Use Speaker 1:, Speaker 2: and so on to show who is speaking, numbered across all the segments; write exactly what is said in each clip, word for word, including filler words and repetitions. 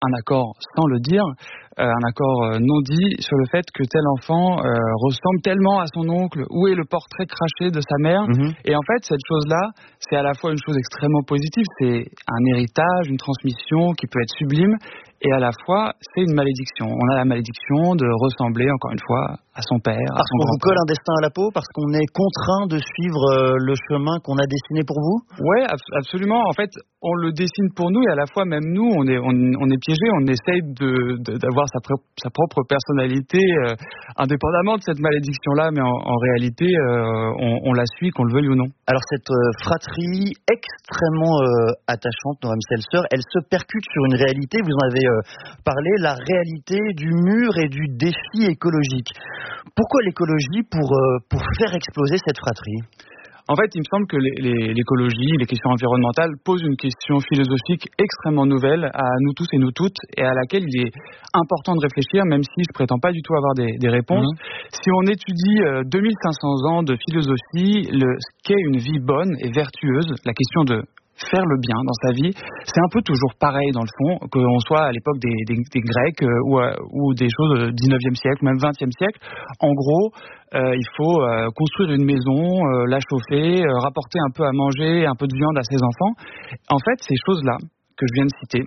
Speaker 1: un accord sans le dire, euh, un accord euh, non dit sur le fait que tel enfant euh, ressemble tellement à son oncle, où est le portrait craché de sa mère. Mmh. Et en fait, cette chose-là, c'est à la fois une chose extrêmement positive, c'est un héritage, une transmission qui peut être sublime, et à la fois, c'est une malédiction. On a la malédiction de ressembler, encore une fois, à son père, à
Speaker 2: parce
Speaker 1: son
Speaker 2: qu'on vous colle
Speaker 1: grand-père.
Speaker 2: un destin à la peau, parce qu'on est contraint de suivre euh, le chemin qu'on a dessiné pour vous?
Speaker 1: Ouais, ab- absolument. En fait, on le dessine pour nous, et à la fois, même nous, on est, on, on est piégé, on essaye de, de, d'avoir sa, pr- sa propre personnalité, euh, indépendamment de cette malédiction-là, mais en, en réalité, euh, on, on la suit, qu'on le veuille ou non.
Speaker 2: Alors cette euh, fratrie extrêmement euh, attachante, Noam Seltzer, elle se percute sur une réalité, vous en avez euh, parlé, la réalité du mur et du défi écologique. Pourquoi l'écologie pour, euh, pour faire exploser cette fratrie ?
Speaker 1: En fait, il me semble que les, les, l'écologie, les questions environnementales posent une question philosophique extrêmement nouvelle à nous tous et nous toutes, et à laquelle il est important de réfléchir, même si je prétends pas du tout avoir des, des réponses. Mmh. Si on étudie euh, deux mille cinq cents ans de philosophie, le, ce qu'est une vie bonne et vertueuse, la question de faire le bien dans sa vie, c'est un peu toujours pareil dans le fond, qu'on soit à l'époque des, des, des Grecs euh, ou, euh, ou des choses du dix-neuvième siècle, même vingtième siècle. En gros, euh, il faut euh, construire une maison, euh, la chauffer, euh, rapporter un peu à manger, un peu de viande à ses enfants. En fait, ces choses-là que je viens de citer,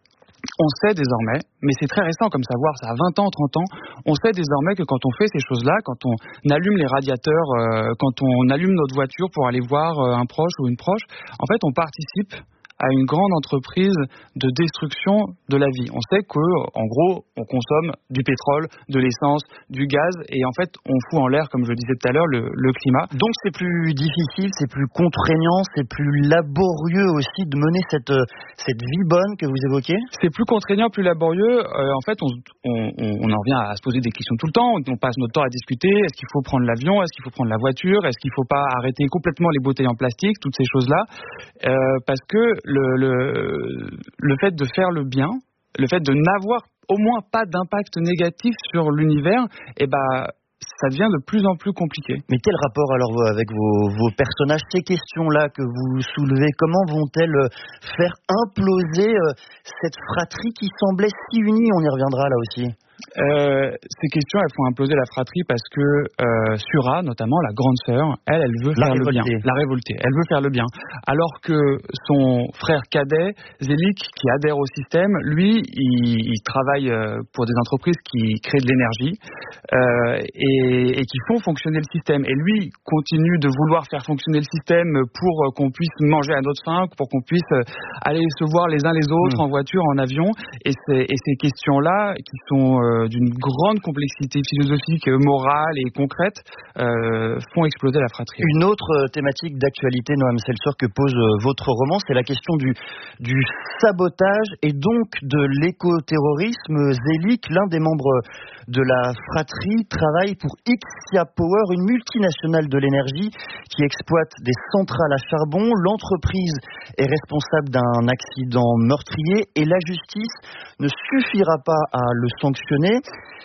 Speaker 1: on sait désormais, mais c'est très récent comme savoir, ça a vingt ans, trente ans, on sait désormais que quand on fait ces choses-là, quand on allume les radiateurs, euh, quand on allume notre voiture pour aller voir euh, un proche ou une proche, en fait on participe à une grande entreprise de destruction de la vie. On sait que, en gros, on consomme du pétrole, de l'essence, du gaz, et en fait, on fout en l'air, comme je le disais tout à l'heure, le, le climat.
Speaker 2: Donc c'est plus difficile, c'est plus contraignant, c'est plus laborieux aussi de mener cette, cette vie bonne que vous évoquez ?
Speaker 1: C'est plus contraignant, plus laborieux. Euh, en fait, on, on, on en revient à se poser des questions tout le temps. On passe notre temps à discuter. Est-ce qu'il faut prendre l'avion ? Est-ce qu'il faut prendre la voiture ? Est-ce qu'il ne faut pas arrêter complètement les bouteilles en plastique ? Toutes ces choses-là. Euh, parce que Le, le, le fait de faire le bien, le fait de n'avoir au moins pas d'impact négatif sur l'univers, eh ben, ça devient de plus en plus compliqué.
Speaker 2: Mais quel rapport alors avec vos, vos personnages, ces questions-là que vous soulevez, comment vont-elles faire imploser cette fratrie qui semblait si unie ? On y reviendra là aussi.
Speaker 1: Euh, ces questions, elles font imploser la fratrie parce que euh, Sura, notamment la grande sœur, elle, elle veut
Speaker 2: la
Speaker 1: faire
Speaker 2: révoltée.
Speaker 1: le bien. La révoltée. Elle veut faire le bien. Alors que son frère cadet, Zélik, qui adhère au système, lui, il, il travaille euh, pour des entreprises qui créent de l'énergie euh, et, et qui font fonctionner le système. Et lui continue de vouloir faire fonctionner le système pour euh, qu'on puisse manger à notre faim, pour qu'on puisse euh, aller se voir les uns les autres mmh. en voiture, en avion. Et, c'est, et ces questions-là, qui sont euh, d'une grande complexité philosophique, morale et concrète, euh, font exploser la fratrie.
Speaker 2: Une autre thématique d'actualité, Noam Seltzer, que pose votre roman, c'est la question du, du sabotage et donc de l'écoterrorisme. Zélik, l'un des membres de la fratrie, travaille pour Ixia Power, une multinationale de l'énergie qui exploite des centrales à charbon. L'entreprise est responsable d'un accident meurtrier et la justice ne suffira pas à le sanctionner.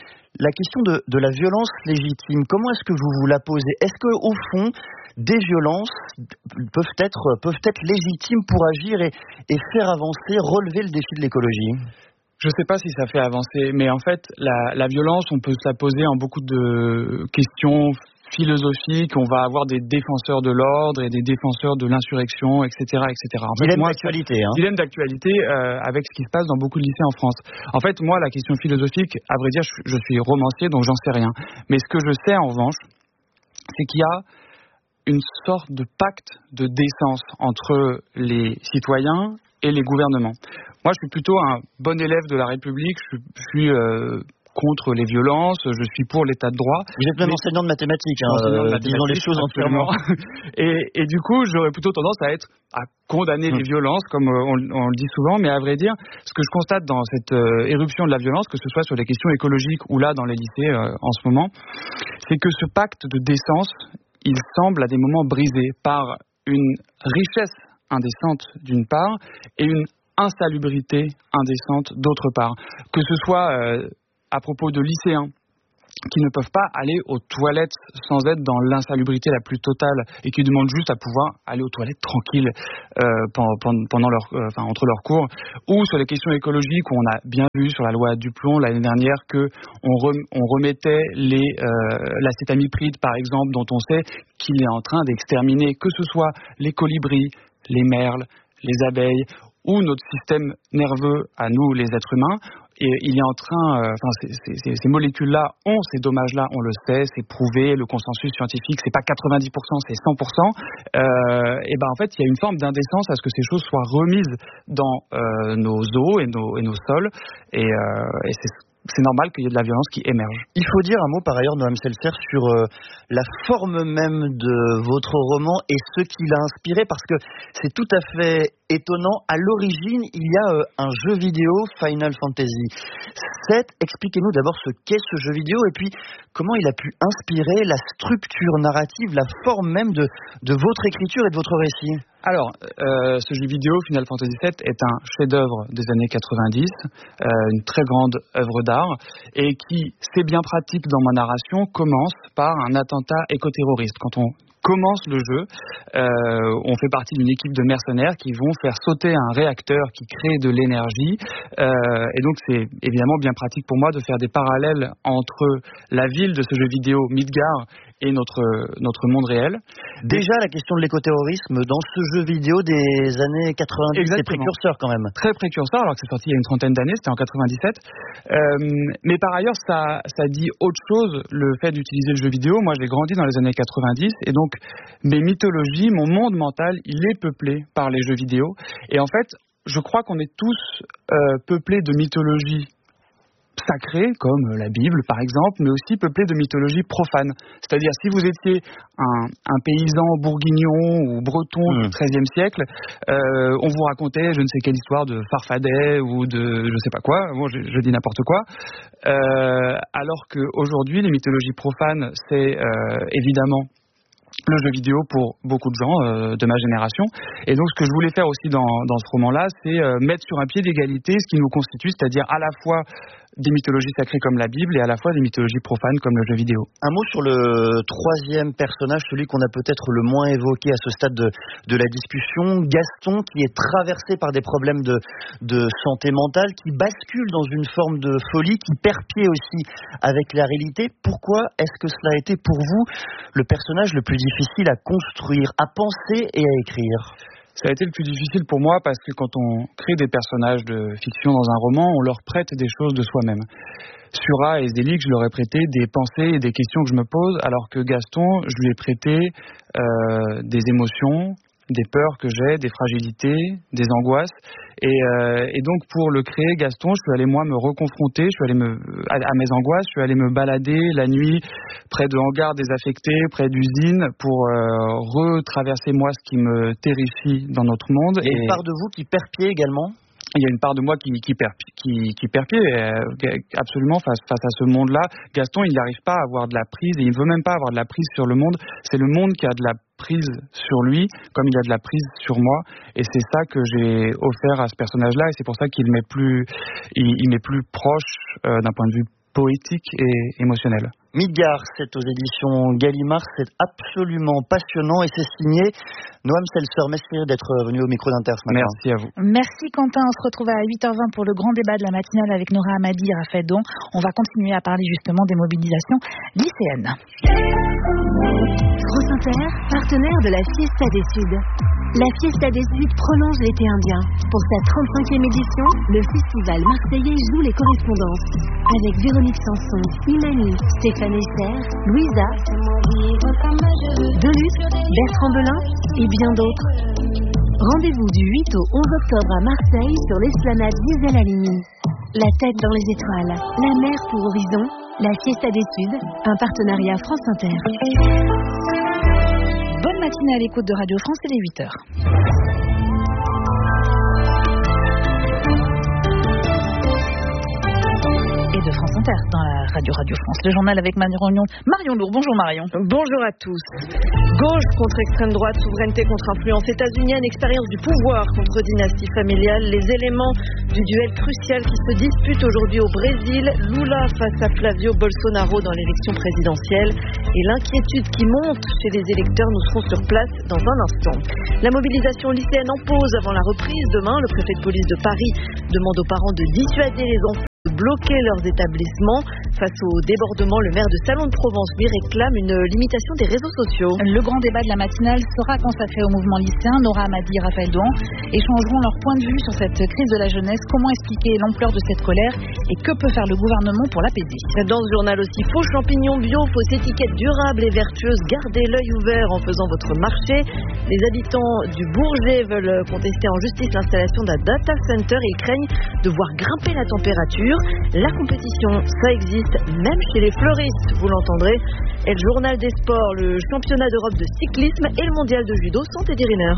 Speaker 2: La question de, de la violence légitime, comment est-ce que vous vous la posez ? Est-ce qu'au fond, des violences peuvent être, peuvent être légitimes pour agir et, et faire avancer, relever le défi de l'écologie ?
Speaker 1: Je ne sais pas si ça fait avancer, mais en fait, la, la violence, on peut se la poser en beaucoup de questions philosophiques. On va avoir des défenseurs de l'ordre et des défenseurs de l'insurrection, et cetera, et cetera. En
Speaker 2: dilemme
Speaker 1: fait, moi,
Speaker 2: d'actualité. Hein.
Speaker 1: Dilemme d'actualité euh, avec ce qui se passe dans beaucoup de lycées en France. En fait, moi, la question philosophique, à vrai dire, je, je suis romancier, donc j'en sais rien. Mais ce que je sais, en revanche, c'est qu'il y a une sorte de pacte de décence entre les citoyens et les gouvernements. Moi, je suis plutôt un bon élève de la République. Je suis, je suis euh, contre les violences. Je suis pour l'état de droit.
Speaker 2: Vous êtes même mais... enseignant de mathématiques. Hein,
Speaker 1: enseignant de
Speaker 2: euh,
Speaker 1: mathématiques,
Speaker 2: disons les choses entièrement.
Speaker 1: et, et du coup, j'aurais plutôt tendance à être à condamner mmh. les violences, comme on, on le dit souvent. Mais à vrai dire, ce que je constate dans cette euh, éruption de la violence, que ce soit sur les questions écologiques ou là dans les lycées euh, en ce moment, c'est que ce pacte de décence, il semble à des moments brisé par une richesse indécente d'une part et une insalubrité indécente d'autre part. Que ce soit euh, à propos de lycéens qui ne peuvent pas aller aux toilettes sans être dans l'insalubrité la plus totale et qui demandent juste à pouvoir aller aux toilettes tranquilles euh, pendant, pendant leur, euh, enfin, entre leurs cours, ou sur les questions écologiques où on a bien vu sur la loi Duplon l'année dernière que on, rem, on remettait les, euh, l'acétamipride par exemple, dont on sait qu'il est en train d'exterminer que ce soit les colibris, les merles, les abeilles ou notre système nerveux à nous les êtres humains. Et il est en train, euh, enfin, ces, ces, ces molécules-là ont ces dommages-là, on le sait, c'est prouvé, le consensus scientifique, c'est pas quatre-vingt-dix pour cent, c'est cent pour cent. Euh, et ben en fait, il y a une forme d'indécence à ce que ces choses soient remises dans euh, nos eaux et nos, et nos sols. Et, euh, et c'est c'est normal qu'il y ait de la violence qui émerge.
Speaker 2: Il faut dire un mot par ailleurs, Noam Seltzer, sur euh, la forme même de votre roman et ce qui l'a inspiré, parce que c'est tout à fait étonnant. À l'origine, il y a euh, un jeu vidéo, Final Fantasy sept. Expliquez-nous d'abord ce qu'est ce jeu vidéo et puis comment il a pu inspirer la structure narrative, la forme même de, de votre écriture et de votre récit.
Speaker 1: Alors, euh, ce jeu vidéo, Final Fantasy sept, est un chef-d'œuvre des années quatre-vingt-dix, euh, une très grande œuvre d'art, et qui, c'est bien pratique dans ma narration, commence par un attentat écoterroriste. Quand on commence le jeu, euh, on fait partie d'une équipe de mercenaires qui vont faire sauter un réacteur qui crée de l'énergie, euh, et donc c'est évidemment bien pratique pour moi de faire des parallèles entre la ville de ce jeu vidéo, Midgar, et notre, notre monde réel.
Speaker 2: Déjà, la question de l'écoterrorisme dans ce jeu vidéo des années quatre-vingt-dix, c'est précurseur quand même.
Speaker 1: Très précurseur, alors que c'est sorti il y a une trentaine d'années, c'était en quatre-vingt-dix-sept. Euh, mais par ailleurs, ça, ça dit autre chose, le fait d'utiliser le jeu vidéo. Moi, j'ai grandi dans les années quatre-vingt-dix, et donc mes mythologies, mon monde mental, il est peuplé par les jeux vidéo. Et en fait, je crois qu'on est tous euh, peuplés de mythologies sacrées, comme la Bible par exemple, mais aussi peuplé de mythologie profane. C'est-à-dire, si vous étiez un, un paysan bourguignon ou breton mmh. du treizième siècle, euh, on vous racontait je ne sais quelle histoire de Farfadet ou de je sais pas quoi, bon, je, je dis n'importe quoi, euh, alors qu'aujourd'hui, les mythologies profanes, c'est euh, évidemment le jeu vidéo pour beaucoup de gens euh, de ma génération. Et donc, ce que je voulais faire aussi dans, dans ce roman-là, c'est euh, mettre sur un pied d'égalité ce qui nous constitue, c'est-à-dire à la fois des mythologies sacrées comme la Bible et à la fois des mythologies profanes comme le jeu vidéo.
Speaker 2: Un mot sur le troisième personnage, celui qu'on a peut-être le moins évoqué à ce stade de, de la discussion, Gaston, qui est traversé par des problèmes de, de santé mentale, qui bascule dans une forme de folie, qui perd pied aussi avec la réalité. Pourquoi est-ce que cela a été pour vous le personnage le plus difficile à construire, à penser et à écrire ?
Speaker 1: Ça a été le plus difficile pour moi parce que quand on crée des personnages de fiction dans un roman, on leur prête des choses de soi-même. Sura et Zélique, je leur ai prêté des pensées et des questions que je me pose, alors que Gaston, je lui ai prêté euh, des émotions, des peurs que j'ai, des fragilités, des angoisses. Et, euh, et donc, pour le créer, Gaston, je suis allé, moi, me reconfronter, je suis allé me, à, à mes angoisses, je suis allé me balader la nuit près de hangars désaffectés, près d'usines, pour euh, retraverser, moi, ce qui me terrifie dans notre monde.
Speaker 2: Et, et une part de vous qui perd pied également ?
Speaker 1: Il y a une part de moi qui, qui, perd, qui, qui perd pied, euh, absolument, face, face à ce monde-là. Gaston, il n'arrive pas à avoir de la prise, et il ne veut même pas avoir de la prise sur le monde. C'est le monde qui a de la prise sur lui, comme il a de la prise sur moi. Et c'est ça que j'ai offert à ce personnage-là, et c'est pour ça qu'il m'est plus, il, il m'est plus proche euh, d'un point de vue poétique et émotionnel.
Speaker 2: Midgar, c'est aux éditions Gallimard, c'est absolument passionnant et c'est signé Noam Seltzer. Merci d'être venu au micro d'Inter ce matin.
Speaker 1: Merci à vous.
Speaker 3: Merci Quentin, on se retrouve à huit heures vingt pour le grand débat de la matinale avec Nora Hamadi et Raphaël Don. On va continuer à parler justement des mobilisations lycéennes.
Speaker 4: France Inter, partenaire de la Fiesta des Suds. La Fiesta des Suds prolonge l'été indien. Pour sa trente-cinquième édition, le festival marseillais joue les correspondances. Avec Véronique Sanson, Imani, Stéphane Esser, Louisa, Deluxe, Bertrand Belin et bien d'autres. Rendez-vous du huit au onze octobre à Marseille sur l'esplanade Gisèle Halimi. La tête dans les étoiles, la mer pour horizon, la Fiesta des Suds, un partenariat France Inter.
Speaker 3: Bonne matinée à l'écoute de Radio France, il est huit heures. Et de de France Inter, dans la radio Radio France. Le journal avec Marion, Marion Lourd. Bonjour Marion.
Speaker 5: Bonjour à tous. Gauche contre extrême droite, souveraineté contre influence états-unienne, expérience du pouvoir contre dynastie familiale, les éléments du duel crucial qui se dispute aujourd'hui au Brésil. Lula face à Flavio Bolsonaro dans l'élection présidentielle et l'inquiétude qui monte chez les électeurs. Nous serons sur place dans un instant. La mobilisation lycéenne en pause avant la reprise demain. Le préfet de police de Paris demande aux parents de dissuader les enfants de bloquer leurs établissements. Face au débordement, le maire de Salon de Provence lui réclame une limitation des réseaux sociaux.
Speaker 3: Le grand débat de la matinale sera consacré au mouvement lycéen. Nora Hamadi et Raphaël Douan échangeront leur point de vue sur cette crise de la jeunesse. Comment expliquer l'ampleur de cette colère et que peut faire le gouvernement pour l'apaiser?
Speaker 5: Dans ce journal aussi, faux champignons bio, fausses étiquettes durables et vertueuses. Gardez l'œil ouvert en faisant votre marché. Les habitants du Bourget veulent contester en justice l'installation d'un data center et ils craignent de voir grimper la température. La compétition, ça existe même chez les fleuristes, vous l'entendrez. Et le journal des sports, le championnat d'Europe de cyclisme et le mondial de judo sont Teddy Riner.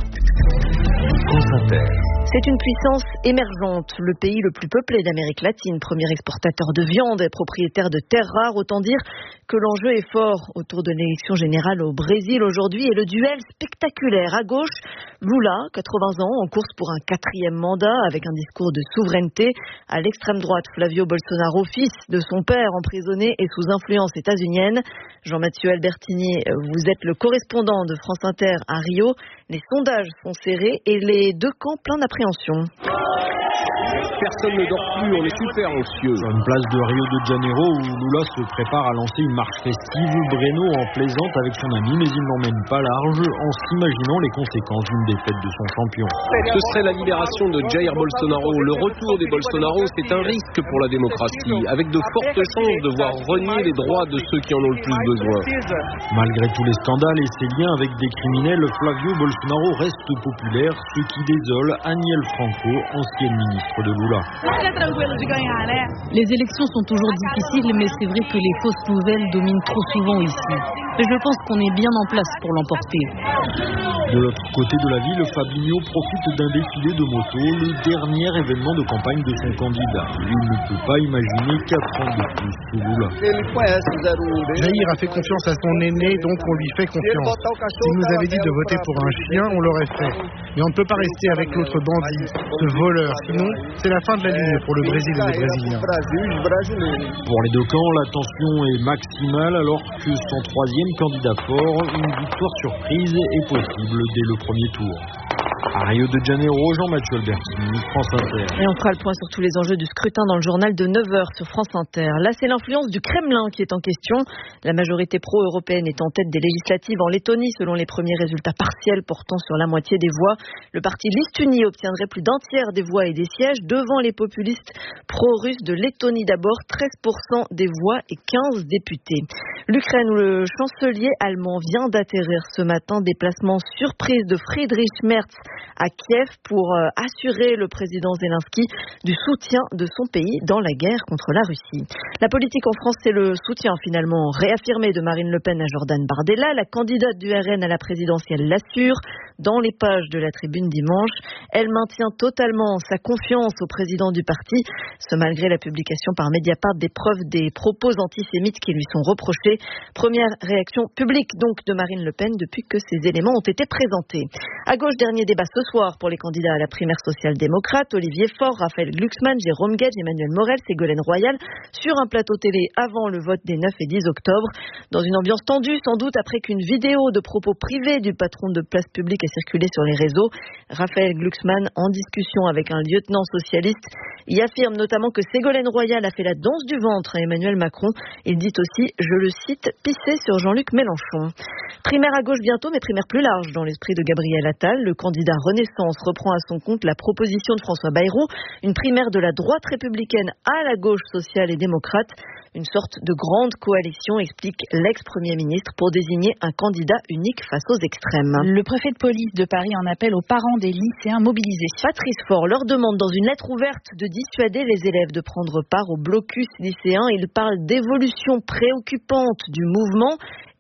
Speaker 5: C'est une puissance émergente, le pays le plus peuplé d'Amérique latine, premier exportateur de viande et propriétaire de terres rares. Autant dire que l'enjeu est fort autour de l'élection générale au Brésil aujourd'hui et le duel spectaculaire. À gauche, Lula, quatre-vingts ans, en course pour un quatrième mandat avec un discours de souveraineté. À l'extrême droite, Flavio Bolsonaro, fils de son père emprisonné et sous influence états-unienne. Jean-Mathieu Albertini, vous êtes le correspondant de France Inter à Rio. Les sondages sont serrés et les deux camps pleins d'appréhension.
Speaker 6: Personne ne dort plus, on est super anxieux.
Speaker 7: Sur une place de Rio de Janeiro où Lula se prépare à lancer une marche festive, Breno en plaisante avec son ami, mais il n'emmène pas large en s'imaginant les conséquences d'une défaite de son champion.
Speaker 6: Ce serait la libération de Jair Bolsonaro. Le retour des Bolsonaro, c'est un risque pour la démocratie, avec de fortes chances de voir renier les droits de ceux qui en ont le plus besoin.
Speaker 7: Malgré tous les scandales et ses liens avec des criminels, Flavio Bolsonaro reste populaire, ce qui désole Aniel Franco, ancienne ministre de Lula.
Speaker 8: Les élections sont toujours difficiles, mais c'est vrai que les fausses nouvelles dominent trop souvent ici. Mais je pense qu'on est bien en place pour l'emporter.
Speaker 7: De l'autre côté de la ville, Fabinho profite d'un défilé de motos, le dernier événement de campagne de son candidat. Lui ne peut pas imaginer quatre ans de plus sous Lula.
Speaker 9: Jair a fait confiance à son aîné, donc on lui fait confiance. S'il nous avait dit de voter pour un chien, on l'aurait fait. Mais on ne peut pas rester avec l'autre bandit, ce voleur. Sinon, c'est la fin de la ligne pour le Brésil et les Brésiliens.
Speaker 7: Pour les deux camps, la tension est maximale alors que son troisième candidat fort, une victoire surprise est possible dès le premier tour. À Rio de Janeiro, Jean-Mathieu Albertini, France Inter.
Speaker 5: Et on fera le point sur tous les enjeux du scrutin dans le journal de neuf heures sur France Inter. Là, c'est l'influence du Kremlin qui est en question. La majorité pro-européenne est en tête des législatives en Lettonie, selon les premiers résultats partiels portant sur la moitié des voix. Le parti Liste Unie obtiendrait plus d'un tiers des voix et des sièges devant les populistes pro-russes de Lettonie d'abord, treize pour cent des voix et quinze députés. L'Ukraine, où le chancelier allemand vient d'atterrir ce matin, déplacement surprise de Friedrich Merz à Kiev pour euh, assurer le président Zelensky du soutien de son pays dans la guerre contre la Russie. La politique en France, c'est le soutien finalement réaffirmé de Marine Le Pen à Jordan Bardella. La candidate du R N à la présidentielle l'assure dans les pages de la Tribune dimanche. Elle maintient totalement sa confiance au président du parti, ce malgré la publication par Mediapart des preuves des propos antisémites qui lui sont reprochés. Première réaction publique donc de Marine Le Pen depuis que ces éléments ont été présentés. À gauche, dernier débat ce soir pour les candidats à la primaire social-démocrate. Olivier Faure, Raphaël Glucksmann, Jérôme Guedj, Emmanuel Morel, Ségolène Royal sur un plateau télé avant le vote des neuf et dix octobre. Dans une ambiance tendue, sans doute après qu'une vidéo de propos privés du patron de Place Publique a circulé sur les réseaux. Raphaël Glucksmann, en discussion avec un lieutenant socialiste, y affirme notamment que Ségolène Royal a fait la danse du ventre à Emmanuel Macron. Il dit aussi, je le cite, pisser sur Jean-Luc Mélenchon. Primaire à gauche bientôt, mais primaire plus large dans l'esprit de Gabriel Attal. Le candidat Renaissance reprend à son compte la proposition de François Bayrou, une primaire de la droite républicaine à la gauche sociale et démocrate. Une sorte de grande coalition, explique l'ex-premier ministre, pour désigner un candidat unique face aux extrêmes.
Speaker 3: Le préfet de police de Paris en appelle aux parents des lycéens mobilisés.
Speaker 5: Patrice Faure leur demande dans une lettre ouverte de dissuader les élèves de prendre part au blocus lycéen. Il parle d'évolution préoccupante du mouvement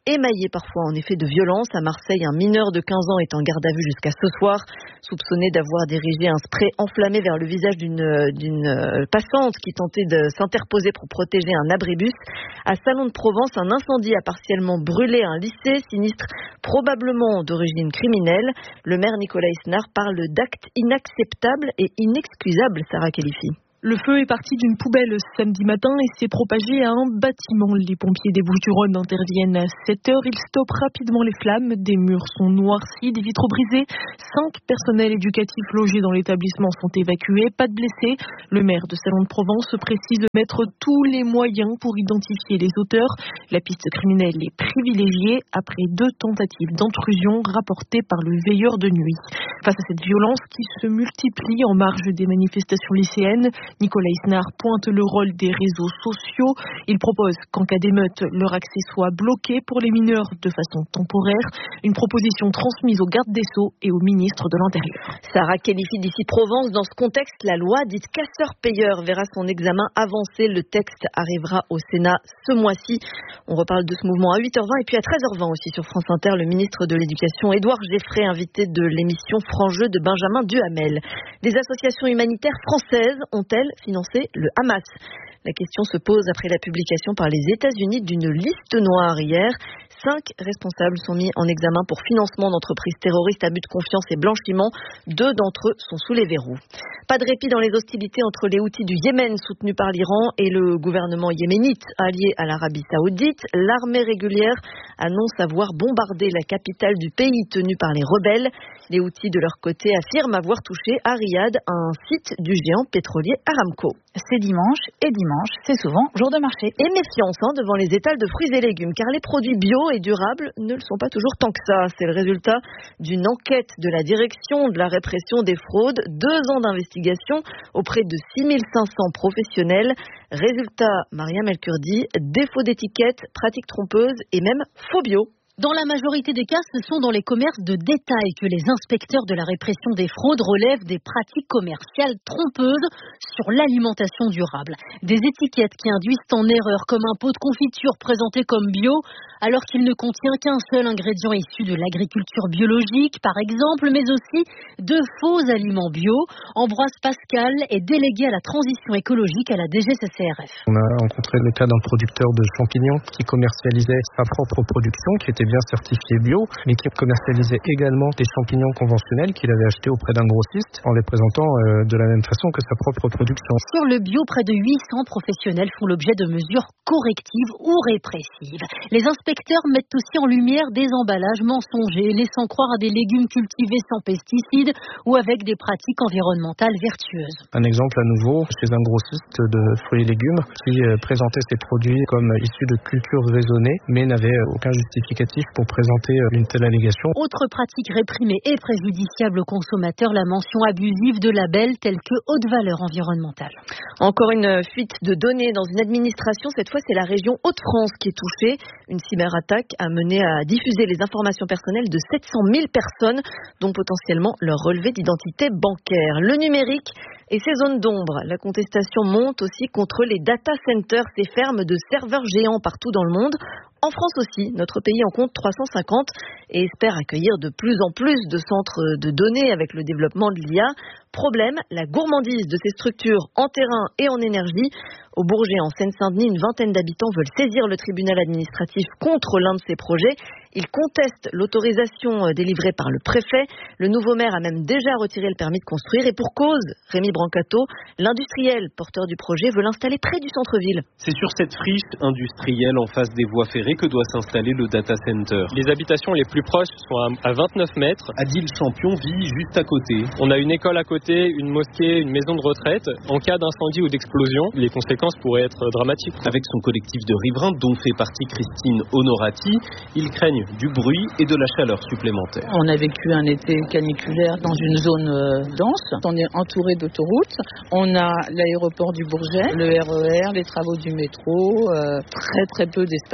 Speaker 5: émaillée parfois en effet de violence. À Marseille, un mineur de quinze ans est en garde à vue jusqu'à ce soir, soupçonné d'avoir dirigé un spray enflammé vers le visage d'une, d'une passante qui tentait de s'interposer pour protéger un abribus. À Salon de Provence, un incendie a partiellement brûlé un lycée, sinistre probablement d'origine criminelle. Le maire Nicolas Isnard parle d'actes inacceptables et inexcusables, Sarah Khalifi.
Speaker 10: Le feu est parti d'une poubelle samedi matin et s'est propagé à un bâtiment. Les pompiers des Bouches-du-Rhône interviennent à sept heures. Ils stoppent rapidement les flammes. Des murs sont noircis, des vitres brisées. Cinq personnels éducatifs logés dans l'établissement sont évacués. Pas de blessés. Le maire de Salon de Provence précise de mettre tous les moyens pour identifier les auteurs. La piste criminelle est privilégiée après deux tentatives d'intrusion rapportées par le veilleur de nuit. Face à cette violence qui se multiplie en marge des manifestations lycéennes, Nicolas Isnard pointe le rôle des réseaux sociaux. Il propose qu'en cas d'émeute, leur accès soit bloqué pour les mineurs de façon temporaire. Une proposition transmise au garde des Sceaux et au ministre de l'Intérieur.
Speaker 5: Sarah Khalifi d'ici Provence. Dans ce contexte, la loi dite casseur-payeur verra son examen avancer. Le texte arrivera au Sénat ce mois-ci. On reparle de ce mouvement à huit heures vingt et puis à treize heures vingt aussi sur France Inter. Le ministre de l'Éducation, Édouard Geffray, invité de l'émission Franc-Jeu de Benjamin Duhamel. Des associations humanitaires françaises ont-elles financer le Hamas? La question se pose après la publication par les États-Unis d'une liste noire hier. Cinq responsables sont mis en examen pour financement d'entreprises terroristes, abus de confiance et blanchiment. Deux d'entre eux sont sous les verrous. Pas de répit dans les hostilités entre les Houthis du Yémen, soutenus par l'Iran, et le gouvernement yéménite, allié à l'Arabie Saoudite. L'armée régulière annonce avoir bombardé la capitale du pays, tenue par les rebelles. Les Houthis, de leur côté, affirment avoir touché à Riyad un site du géant pétrolier Aramco.
Speaker 3: C'est dimanche, et dimanche, c'est souvent jour de marché.
Speaker 5: Et méfiance hein, devant les étals de fruits et légumes, car les produits bio et durables ne le sont pas toujours tant que ça. C'est le résultat d'une enquête de la direction de la répression des fraudes, deux ans d'investigation auprès de six mille cinq cents professionnels. Résultat, Mariam El Kurdi, défaut d'étiquette, pratiques trompeuses et même faux bio.
Speaker 8: Dans la majorité des cas, ce sont dans les commerces de détail que les inspecteurs de la répression des fraudes relèvent des pratiques commerciales trompeuses sur l'alimentation durable. Des étiquettes qui induisent en erreur, comme un pot de confiture présenté comme bio, alors qu'il ne contient qu'un seul ingrédient issu de l'agriculture biologique, par exemple, mais aussi de faux aliments bio. Ambroise Pascal est délégué à la transition écologique à la D G C C R F.
Speaker 11: On a rencontré le cas d'un producteur de champignons qui commercialisait sa propre production, qui était bien certifié bio, mais qui commercialisait également des champignons conventionnels qu'il avait achetés auprès d'un grossiste en les présentant euh, de la même façon que sa propre production.
Speaker 8: Sur le bio, près de huit cents professionnels font l'objet de mesures correctives ou répressives. Les inspecteurs mettent aussi en lumière des emballages mensongers, laissant croire à des légumes cultivés sans pesticides ou avec des pratiques environnementales vertueuses.
Speaker 11: Un exemple à nouveau, chez un grossiste de fruits et légumes qui euh, présentait ses produits comme issus de cultures raisonnées, mais n'avait aucun justificatif pour présenter une telle allégation.
Speaker 8: Autre pratique réprimée et préjudiciable aux consommateurs, la mention abusive de labels tels que haute valeur environnementale.
Speaker 5: Encore une fuite de données dans une administration. Cette fois, c'est la région Hauts-de-France qui est touchée. Une cyberattaque a mené à diffuser les informations personnelles de sept cent mille personnes, dont potentiellement leur relevé d'identité bancaire. Le numérique et ses zones d'ombre. La contestation monte aussi contre les data centers, ces fermes de serveurs géants partout dans le monde. En France aussi, notre pays en compte trois cent cinquante et espère accueillir de plus en plus de centres de données avec le développement de l'I A. Problème, la gourmandise de ces structures en terrain et en énergie. Au Bourget, en Seine-Saint-Denis, une vingtaine d'habitants veulent saisir le tribunal administratif contre l'un de ces projets. Ils contestent l'autorisation délivrée par le préfet. Le nouveau maire a même déjà retiré le permis de construire. Et pour cause, Rémi Brancato, l'industriel porteur du projet veut l'installer près du centre-ville.
Speaker 6: C'est sur cette friche industrielle en face des voies ferrées que doit s'installer le data center.
Speaker 12: Les habitations les plus proches sont à vingt-neuf mètres.
Speaker 6: Adil Champion vit juste à côté.
Speaker 12: On a une école à côté, une mosquée, une maison de retraite. En cas d'incendie ou d'explosion, les conséquences pourraient être dramatiques.
Speaker 6: Avec son collectif de riverains, dont fait partie Christine Honorati, ils craignent du bruit et de la chaleur supplémentaire.
Speaker 13: On a vécu un été caniculaire dans une zone dense. On est entouré d'autoroutes. On a l'aéroport du Bourget, le R E R, les travaux du métro, euh, très très peu d'espace vert.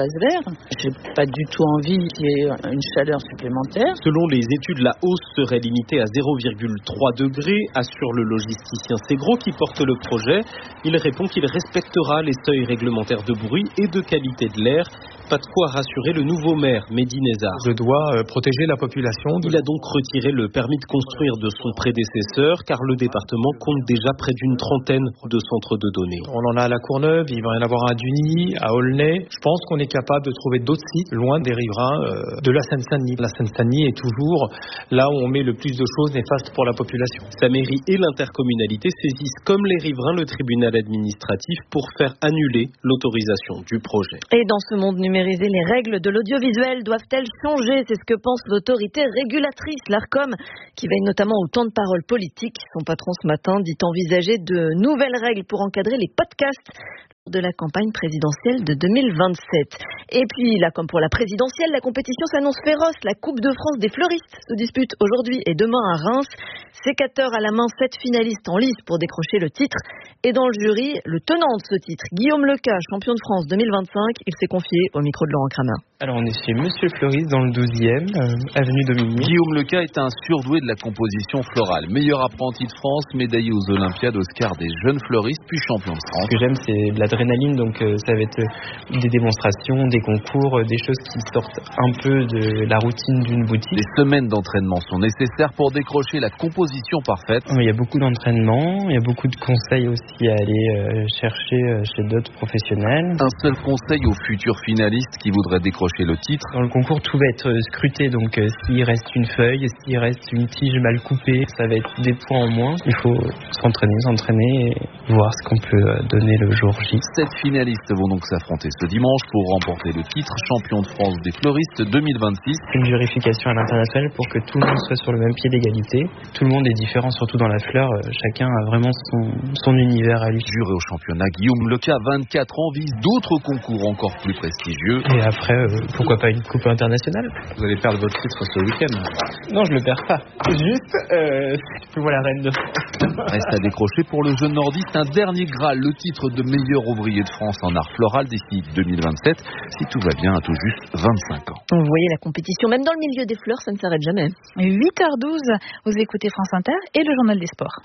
Speaker 13: J'ai pas du tout envie qu'il y ait une chaleur supplémentaire.
Speaker 6: Selon les études, la hausse serait limitée à zéro virgule trois degrés, assure le logisticien Segro qui porte le projet. Il répond qu'il respectera les seuils réglementaires de bruit et de qualité de l'air. Pas de quoi rassurer le nouveau maire, Mehdi Nezar.
Speaker 11: Je dois euh, protéger la population.
Speaker 6: Il a donc retiré le permis de construire de son prédécesseur, car le département compte déjà près d'une trentaine de centres de données.
Speaker 11: On en a à La Courneuve, il va y en avoir à Duny, à Aulnay. Je pense qu'on est capable de trouver d'autres sites loin des riverains euh, de la Seine-Saint-Denis. La Seine-Saint-Denis est toujours là où on met le plus de choses néfastes pour la population.
Speaker 6: Sa mairie et l'intercommunalité saisissent comme les riverains le tribunal administratif pour faire annuler l'autorisation du projet.
Speaker 5: Et dans ce monde numérique, les règles de l'audiovisuel doivent-elles changer? C'est ce que pense l'autorité régulatrice, l'Arcom, qui veille notamment au temps de parole politique. Son patron ce matin dit envisager de nouvelles règles pour encadrer les podcasts de la campagne présidentielle de deux mille vingt-sept. Et puis là, comme pour la présidentielle, la compétition s'annonce féroce. La Coupe de France des fleuristes se dispute aujourd'hui et demain à Reims. Sécateur à la main, sept finalistes en lice pour décrocher le titre. Et dans le jury, le tenant de ce titre, Guillaume Lecas, champion de France deux mille vingt-cinq, il s'est confié au micro de Laurent Kramer.
Speaker 14: Alors on est chez Monsieur Fleuriste dans le douzième, euh, avenue Dominique.
Speaker 15: Guillaume Lecas est un surdoué de la composition florale. Meilleur apprenti de France, médaillé aux Olympiades Oscar des jeunes fleuristes, puis champion de France.
Speaker 14: Ce que j'aime, c'est de l'adrénaline, donc euh, ça va être euh, des démonstrations, des concours, euh, des choses qui sortent un peu de la routine d'une boutique.
Speaker 15: Des semaines d'entraînement sont nécessaires pour décrocher la composition parfaite.
Speaker 14: Il y a beaucoup d'entraînement, il y a beaucoup de conseils aussi à aller euh, chercher euh, chez d'autres professionnels.
Speaker 15: Un seul conseil aux futurs finalistes qui voudraient décrocher le titre.
Speaker 14: Dans le concours, tout va être scruté, donc euh, s'il reste une feuille, s'il reste une tige mal coupée, ça va être des points en moins. Il faut s'entraîner, s'entraîner et voir ce qu'on peut donner le jour J.
Speaker 15: Sept finalistes vont donc s'affronter ce dimanche pour remporter le titre champion de France des fleuristes deux mille vingt-six.
Speaker 14: Une vérification à l'international pour que tout le monde soit sur le même pied d'égalité. Tout le monde est différent, surtout dans la fleur. Chacun a vraiment son, son univers à lui.
Speaker 15: Juré au championnat, Guillaume Lecas, vingt-quatre ans, vise d'autres concours encore plus prestigieux.
Speaker 14: Et après, euh, pourquoi pas une coupe internationale?
Speaker 15: Vous allez perdre votre titre ce week-end.
Speaker 14: Non, je le perds pas. Juste, euh, je vois la reine de France.
Speaker 15: Reste à décrocher pour le jeune nordiste un dernier Graal, le titre de meilleur ouvrier de France en art floral d'ici deux mille vingt-sept, si tout va bien, à tout juste vingt-cinq ans.
Speaker 5: Vous voyez la compétition, même dans le milieu des fleurs, ça ne s'arrête jamais.
Speaker 3: huit heures douze, vous écoutez France Inter et le journal des sports.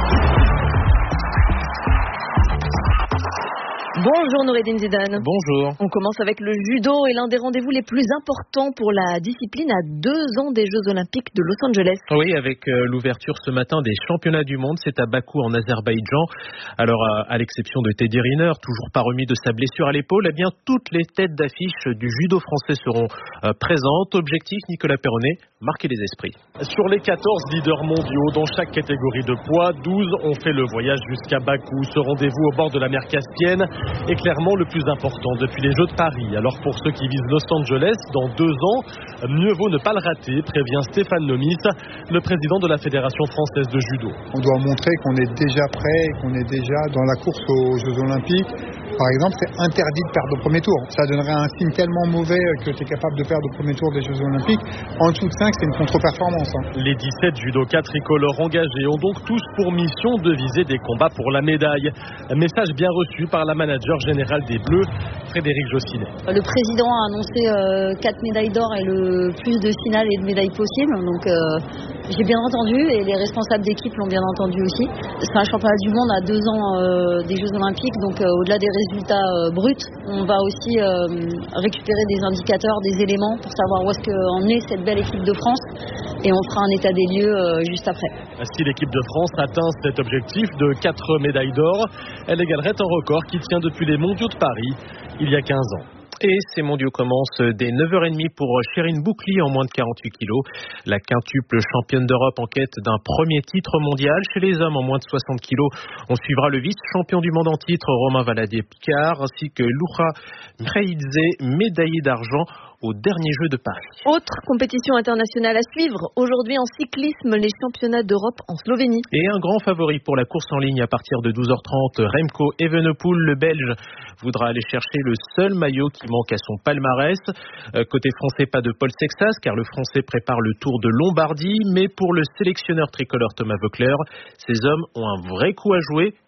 Speaker 5: Bonjour Noureddine Zidane.
Speaker 16: Bonjour.
Speaker 5: On commence avec le judo et l'un des rendez-vous les plus importants pour la discipline à deux ans des Jeux Olympiques de Los Angeles.
Speaker 16: Oui, avec l'ouverture ce matin des championnats du monde, c'est à Bakou en Azerbaïdjan. Alors à l'exception de Teddy Riner, toujours pas remis de sa blessure à l'épaule, eh bien toutes les têtes d'affiche du judo français seront présentes. Objectif, Nicolas Perronnet, marquer les esprits.
Speaker 17: Sur les quatorze leaders mondiaux dans chaque catégorie de poids, douze ont fait le voyage jusqu'à Bakou. Ce rendez-vous au bord de la mer Caspienne est clairement le plus important depuis les Jeux de Paris. Alors pour ceux qui visent Los Angeles, dans deux ans, mieux vaut ne pas le rater, prévient Stéphane Nomis, le président de la Fédération française de judo.
Speaker 18: On doit montrer qu'on est déjà prêt, qu'on est déjà dans la course aux Jeux Olympiques. Par exemple, c'est interdit de perdre au premier tour. Ça donnerait un signe tellement mauvais que tu es capable de perdre au premier tour des Jeux Olympiques. En dessous de cinq, c'est une contre-performance. Hein.
Speaker 17: Les dix-sept judokas tricolores engagés ont donc tous pour mission de viser des combats pour la médaille. Un message bien reçu par la manager générale des Bleus, Frédéric Jossinet.
Speaker 19: Le président a annoncé euh, quatre médailles d'or et le plus de finales et de médailles possibles. Donc euh, j'ai bien entendu et les responsables d'équipe l'ont bien entendu aussi. C'est un championnat du monde à deux ans euh, des Jeux Olympiques. Donc euh, au-delà des résultats euh, bruts, on va aussi euh, récupérer des indicateurs, des éléments pour savoir où est-ce qu'en est cette belle équipe de France et on fera un état des lieux euh, juste après.
Speaker 17: Si l'équipe de France atteint cet objectif de quatre médailles d'or, elle égalerait un record qui tient depuis les mondiaux de Paris il y a quinze ans.
Speaker 16: Et ces mondiaux commencent dès neuf heures trente pour Chérine Boucli en moins de quarante-huit kilos. La quintuple championne d'Europe en quête d'un premier titre mondial. Chez les hommes en moins de soixante kilos, on suivra le vice-champion du monde en titre Romain Valadier-Picard ainsi que Loura Mreidze, médaillé d'argent au dernier jeu de Paris.
Speaker 5: Autre compétition internationale à suivre. Aujourd'hui en cyclisme, les championnats d'Europe en Slovénie.
Speaker 16: Et un grand favori pour la course en ligne à partir de douze heures trente, Remco Evenepoel, le Belge, voudra aller chercher le seul maillot qui manque à son palmarès. Euh, côté français, pas de Paul Sexas, car le français prépare le Tour de Lombardie. Mais pour le sélectionneur tricolore Thomas Voeckler, ces hommes ont un vrai coup à jouer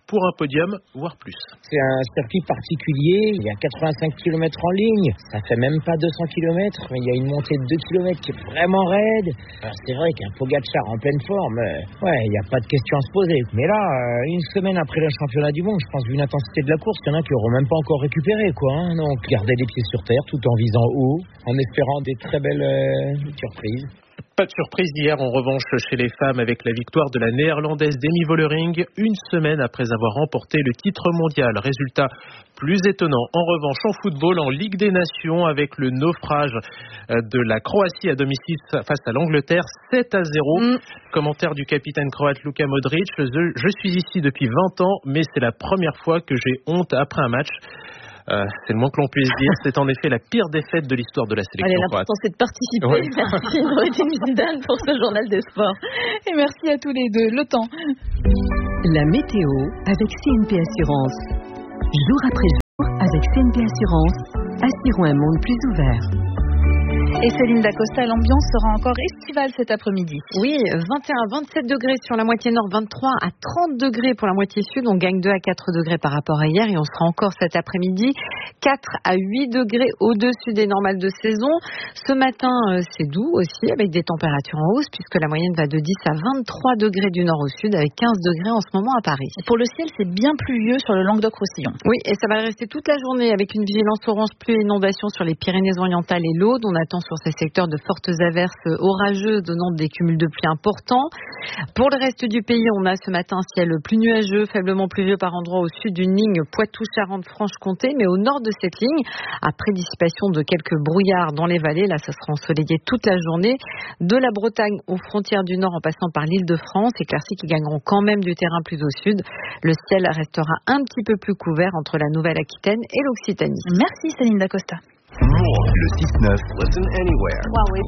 Speaker 16: pour un podium, voire plus.
Speaker 20: C'est un circuit particulier, il y a quatre-vingt-cinq kilomètres en ligne, ça fait même pas deux cents kilomètres, mais il y a une montée de deux kilomètres qui est vraiment raide. Alors c'est vrai qu'un Pogačar en pleine forme, euh, ouais, il n'y a pas de question à se poser. Mais là, euh, une semaine après le championnat du monde, je pense, vu l'intensité de la course, il y en a qui n'auront même pas encore récupéré, quoi. Hein. Donc, garder les pieds sur terre tout en visant haut, en espérant des très belles euh, surprises.
Speaker 16: Pas de surprise hier en revanche chez les femmes avec la victoire de la néerlandaise Demi Vollering une semaine après avoir remporté le titre mondial. Résultat plus étonnant en revanche en football en Ligue des Nations avec le naufrage de la Croatie à domicile face à l'Angleterre sept à zéro. Mm. Commentaire du capitaine croate Luka Modric. Je, je suis ici depuis vingt ans mais c'est la première fois que j'ai honte après un match. Euh, c'est le moins que l'on puisse dire. C'est en effet la pire défaite de l'histoire de la sélection
Speaker 5: Allez,
Speaker 16: croate.
Speaker 5: L'important c'est de participer.
Speaker 16: Oui.
Speaker 5: Merci Noémie Zidane pour ce journal des sports.
Speaker 3: Et merci à tous les deux. Le temps.
Speaker 4: La météo avec C N P Assurance. Jour après jour avec C N P Assurance. Assurons un monde plus ouvert.
Speaker 3: Et Céline Dacosta, l'ambiance sera encore estivale cet après-midi.
Speaker 5: Oui, vingt et un à vingt-sept degrés sur la moitié nord, vingt-trois à trente degrés pour la moitié sud. On gagne deux à quatre degrés par rapport à hier et on sera encore cet après-midi quatre à huit degrés au-dessus des normales de saison. Ce matin, c'est doux aussi avec des températures en hausse puisque la moyenne va de dix à vingt-trois degrés du nord au sud avec quinze degrés en ce moment à Paris.
Speaker 3: Pour le ciel, c'est bien pluvieux sur le Languedoc-Roussillon.
Speaker 5: Oui, et ça va rester toute la journée avec une vigilance orange pluie et inondation sur les Pyrénées-Orientales et l'Aude. On attend sur ces secteurs de fortes averses orageuses donnant des cumuls de pluie importants. Pour le reste du pays, on a ce matin un ciel plus nuageux, faiblement pluvieux par endroits au sud d'une ligne Poitou-Charentes-Franche-Comté, mais au nord de cette ligne, après dissipation de quelques brouillards dans les vallées, là ça sera ensoleillé toute la journée. De la Bretagne aux frontières du nord en passant par l'Île-de-France, éclaircies qui gagneront quand même du terrain plus au sud. Le ciel restera un petit peu plus couvert entre la Nouvelle-Aquitaine et l'Occitanie.
Speaker 3: Merci Céline Dacosta.
Speaker 21: Le six neuf. Listen anywhere.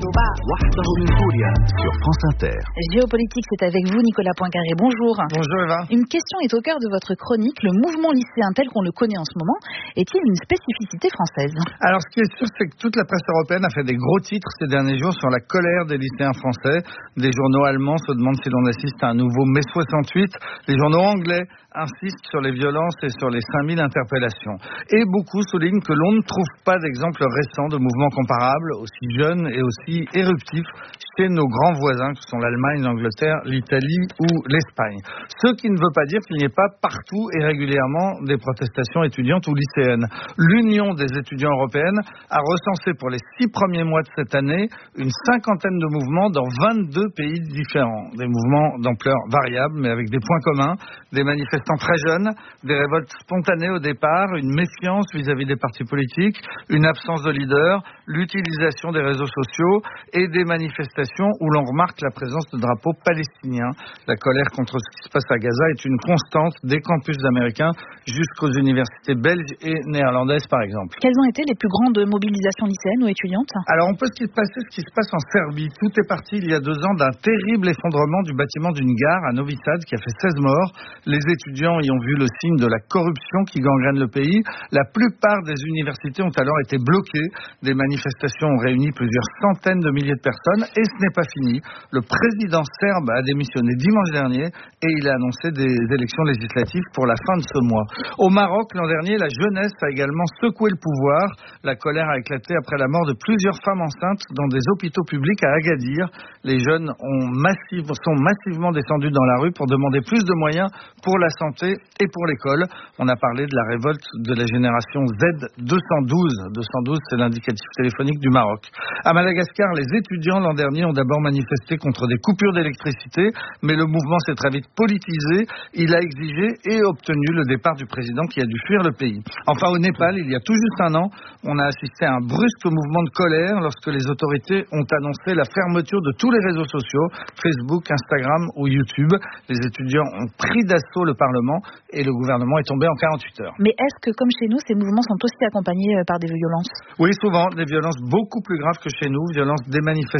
Speaker 21: Sur France Inter.
Speaker 3: Géopolitique, c'est avec vous, Nicolas Poincaré. Bonjour.
Speaker 9: Bonjour, Eva.
Speaker 3: Une question est au cœur de votre chronique. Le mouvement lycéen tel qu'on le connaît en ce moment est-il une spécificité française?
Speaker 9: Alors, ce qui est sûr, c'est que toute la presse européenne a fait des gros titres ces derniers jours sur la colère des lycéens français. Des journaux allemands se demandent si l'on assiste à un nouveau mai soixante-huit. Les journaux anglais insistent sur les violences et sur les cinq mille interpellations. Et beaucoup soulignent que l'on ne trouve pas d'exemple récent de mouvements comparables, aussi jeunes et aussi éruptifs chez nos grands voisins, que sont l'Allemagne, l'Angleterre, l'Italie ou l'Espagne. Ce qui ne veut pas dire qu'il n'y ait pas partout et régulièrement des protestations étudiantes ou lycéennes. L'Union des étudiants européennes a recensé pour les six premiers mois de cette année une cinquantaine de mouvements dans vingt-deux pays différents. Des mouvements d'ampleur variable, mais avec des points communs, des manifestants très jeunes, des révoltes spontanées au départ, une méfiance vis-à-vis des partis politiques, une absence de leader, l'utilisation des réseaux sociaux et des manifestations où l'on remarque la présence de drapeaux palestiniens. La colère contre ce qui se passe à Gaza est une constante des campus américains jusqu'aux universités belges et néerlandaises par exemple.
Speaker 3: Quelles ont été les plus grandes mobilisations lycéennes ou étudiantes?
Speaker 9: Alors on peut se passer ce qui se passe en Serbie. Tout est parti il y a deux ans d'un terrible effondrement du bâtiment d'une gare à Novi Sad qui a fait seize morts. Les étudiants y ont vu le signe de la corruption qui gangrène le pays. La plupart des universités ont alors été bloquées. Des manifestations ont réuni plusieurs centaines de milliers de personnes et ce n'est pas fini. Le président serbe a démissionné dimanche dernier et il a annoncé des élections législatives pour la fin de ce mois. Au Maroc, l'an dernier, la jeunesse a également secoué le pouvoir. La colère a éclaté après la mort de plusieurs femmes enceintes dans des hôpitaux publics à Agadir. Les jeunes ont massive, sont massivement descendus dans la rue pour demander plus de moyens pour la santé et pour l'école. On a parlé de la révolte de la génération Z deux cent douze. deux cent douze, c'est l'indicatif téléphonique du Maroc. À Madagascar, les étudiants l'an dernier ont d'abord manifesté contre des coupures d'électricité, mais le mouvement s'est très vite politisé. Il a exigé et obtenu le départ du président qui a dû fuir le pays. Enfin, au Népal, il y a tout juste un an, on a assisté à un brusque mouvement de colère lorsque les autorités ont annoncé la fermeture de tous les réseaux sociaux, Facebook, Instagram ou YouTube. Les étudiants ont pris d'assaut le Parlement et le gouvernement est tombé en quarante-huit heures.
Speaker 3: Mais est-ce que, comme chez nous, ces mouvements sont aussi accompagnés par des violences?
Speaker 9: Oui, souvent, des violences beaucoup plus graves que chez nous, violences des manifestants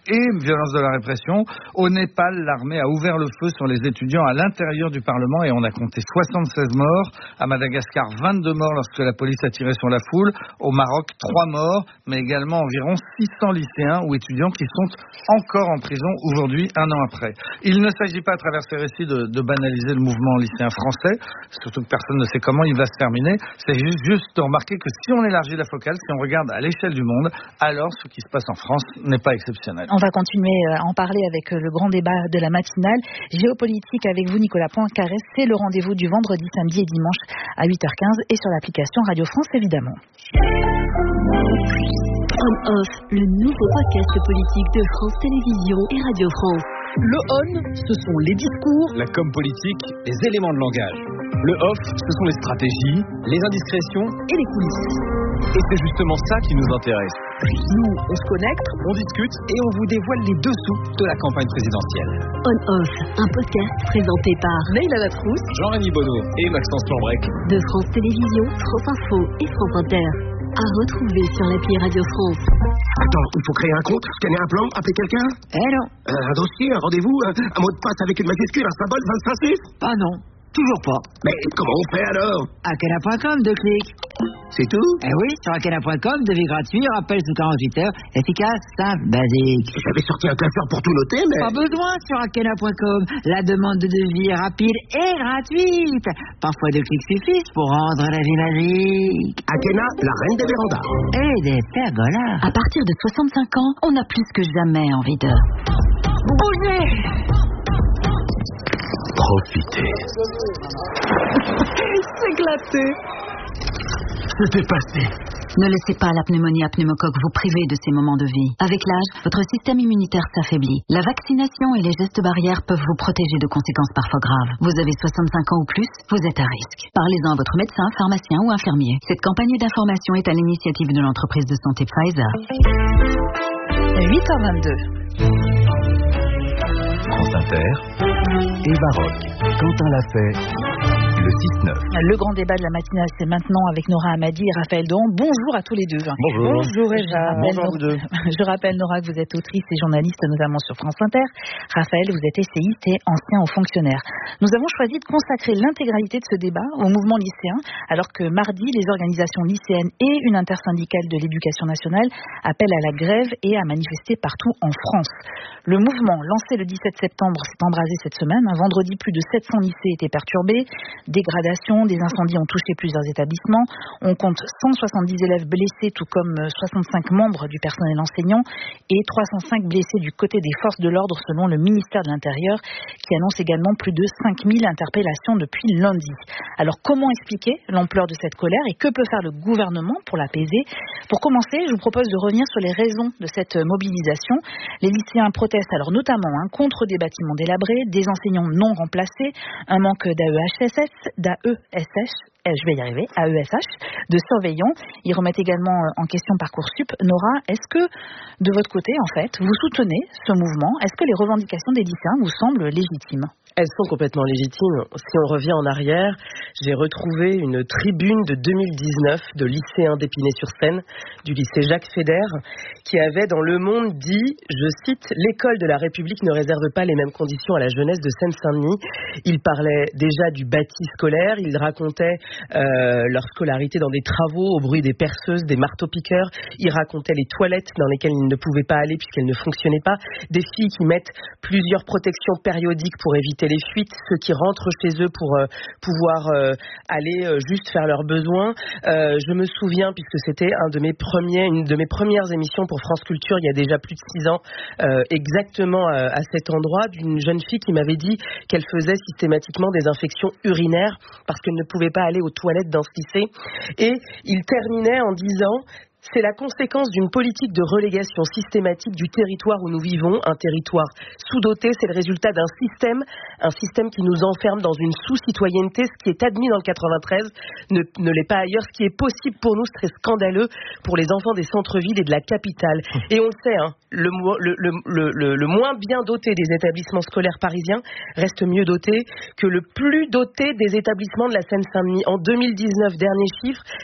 Speaker 2: et violence de la répression. Au Népal, l'armée a ouvert le feu sur les étudiants à l'intérieur du Parlement et on a compté soixante-seize morts. À Madagascar, vingt-deux morts lorsque la police a tiré sur la foule. Au Maroc, trois morts, mais également environ six cents lycéens ou étudiants qui sont encore en prison aujourd'hui, un an après. Il ne s'agit pas à travers ces récits de, de banaliser le mouvement lycéen français, surtout que personne ne sait comment il va se terminer. C'est juste, juste de remarquer que si on élargit la focale, si on regarde à l'échelle du monde, alors ce qui se passe en France n'est pas exceptionnel.
Speaker 3: On va continuer à en parler avec le grand débat de la matinale. Géopolitique avec vous, Nicolas Poincaré. C'est le rendez-vous du vendredi, samedi et dimanche à huit heures quinze et sur l'application Radio France, évidemment.
Speaker 4: On-Off, le nouveau podcast politique de France Télévisions et Radio France.
Speaker 22: Le on, ce sont les discours, la com politique, les éléments de langage. Le off, ce sont les stratégies, les indiscrétions et les coulisses. Et c'est justement ça qui nous intéresse. Nous, on se connecte, on discute et on vous dévoile les dessous de la campagne présidentielle.
Speaker 4: On-Off, un podcast présenté par
Speaker 22: Leïla Latrousse, Jean-Rémy Bonneau et Maxence Lambrec.
Speaker 4: De France Télévisions, France Info et France Inter. À retrouver sur l'appli Radio France.
Speaker 23: Attends, il faut créer un compte, scanner un plan, appeler quelqu'un ?
Speaker 22: Eh non.
Speaker 23: Euh, un dossier, un rendez-vous, un, un mot de passe avec une majuscule, un symbole, vingt-cinq chiffres ?
Speaker 22: Ah non, toujours pas.
Speaker 23: Mais comment on fait alors ?
Speaker 22: Akena point com, deux clics.
Speaker 23: C'est tout ?
Speaker 22: Eh oui, sur Akena point com, devis gratuit, rappel sous quarante-huit heures, efficace, simple, basique.
Speaker 23: J'avais sorti un classeur pour tout noter, mais...
Speaker 22: Pas besoin sur Akena point com. La demande de devis est rapide et gratuite. Parfois deux clics suffisent pour rendre la vie magique.
Speaker 23: Akena, la reine des vérandas.
Speaker 22: Et des pergolas.
Speaker 4: À partir de soixante-cinq ans, on a plus que jamais envie de...
Speaker 22: bouger.
Speaker 21: Profitez.
Speaker 22: S'éclater.
Speaker 23: C'était passé.
Speaker 4: Ne laissez pas la pneumonie à pneumocoque vous priver de ces moments de vie. Avec l'âge, votre système immunitaire s'affaiblit. La vaccination et les gestes barrières peuvent vous protéger de conséquences parfois graves. Vous avez soixante-cinq ans ou plus, vous êtes à risque. Parlez-en à votre médecin, pharmacien ou infirmier. Cette campagne d'information est à l'initiative de l'entreprise de santé Pfizer.
Speaker 3: huit heures vingt-deux.
Speaker 21: France Inter, Eva Rock, Quentin Lafay, le six neuf.
Speaker 3: Le grand débat de la matinale, c'est maintenant avec Nora Hamadi et Raphaël Dohan. Bonjour à tous les deux.
Speaker 24: Bonjour.
Speaker 3: Bonjour Eva.
Speaker 24: Bonjour à vous deux.
Speaker 3: Je rappelle Nora que vous êtes autrice et journaliste notamment sur France Inter. Raphaël, vous êtes essayiste et ancien haut fonctionnaire. Nous avons choisi de consacrer l'intégralité de ce débat au mouvement lycéen, alors que mardi, les organisations lycéennes et une intersyndicale de l'éducation nationale appellent à la grève et à manifester partout en France. Le mouvement, lancé le dix-sept septembre, s'est embrasé cette semaine. Un vendredi, plus de sept cents lycées étaient perturbés. Dégradation, des incendies ont touché plusieurs établissements. On compte cent soixante-dix élèves blessés, tout comme soixante-cinq membres du personnel enseignant et trois cent cinq blessés du côté des forces de l'ordre selon le ministère de l'Intérieur qui annonce également plus de cinq mille interpellations depuis lundi. Alors comment expliquer l'ampleur de cette colère et que peut faire le gouvernement pour l'apaiser ? Pour commencer, je vous propose de revenir sur les raisons de cette mobilisation. Les lycéens protestent alors notamment hein, contre des bâtiments délabrés, des enseignants non remplacés, un manque d'A E H S S, d'A E S H, je vais y arriver, A E S H, de surveillants. Ils remettent également en question Parcoursup. Nora, est-ce que, de votre côté, en fait, vous soutenez ce mouvement ? Est-ce que les revendications des lycéens vous semblent légitimes ?
Speaker 25: Elles sont complètement légitimes. Si on revient en arrière, j'ai retrouvé une tribune de deux mille dix-neuf de lycéens d'Épinay-sur-Seine, du lycée Jacques Fédère, qui avait dans Le Monde dit, je cite, « L'école de la République ne réserve pas les mêmes conditions à la jeunesse de Seine-Saint-Denis ». Ils parlaient déjà du bâti scolaire, ils racontaient euh, leur scolarité dans des travaux au bruit des perceuses, des marteaux-piqueurs, ils racontaient les toilettes dans lesquelles ils ne pouvaient pas aller puisqu'elles ne fonctionnaient pas, des filles qui mettent plusieurs protections périodiques pour éviter les fuites, ceux qui rentrent chez eux pour euh, pouvoir euh, aller euh, juste faire leurs besoins. Euh, je me souviens, puisque c'était un de mes premiers, une de mes premières émissions pour France Culture, il y a déjà plus de six ans, euh, exactement euh, à cet endroit, d'une jeune fille qui m'avait dit qu'elle faisait systématiquement des infections urinaires parce qu'elle ne pouvait pas aller aux toilettes dans ce lycée. Et il terminait en disant... C'est la conséquence d'une politique de relégation systématique du territoire où nous vivons, un territoire sous-doté. C'est le résultat d'un système, un système qui nous enferme dans une sous-citoyenneté. Ce qui est admis dans le quatre-vingt-treize ne, ne l'est pas ailleurs. Ce qui est possible pour nous serait scandaleux pour les enfants des centres-villes et de la capitale. Et on le sait, hein, le, le, le, le, le moins bien doté des établissements scolaires parisiens reste mieux doté que le plus doté des établissements de la Seine-Saint-Denis. En deux mille dix-neuf, dernier chiffre,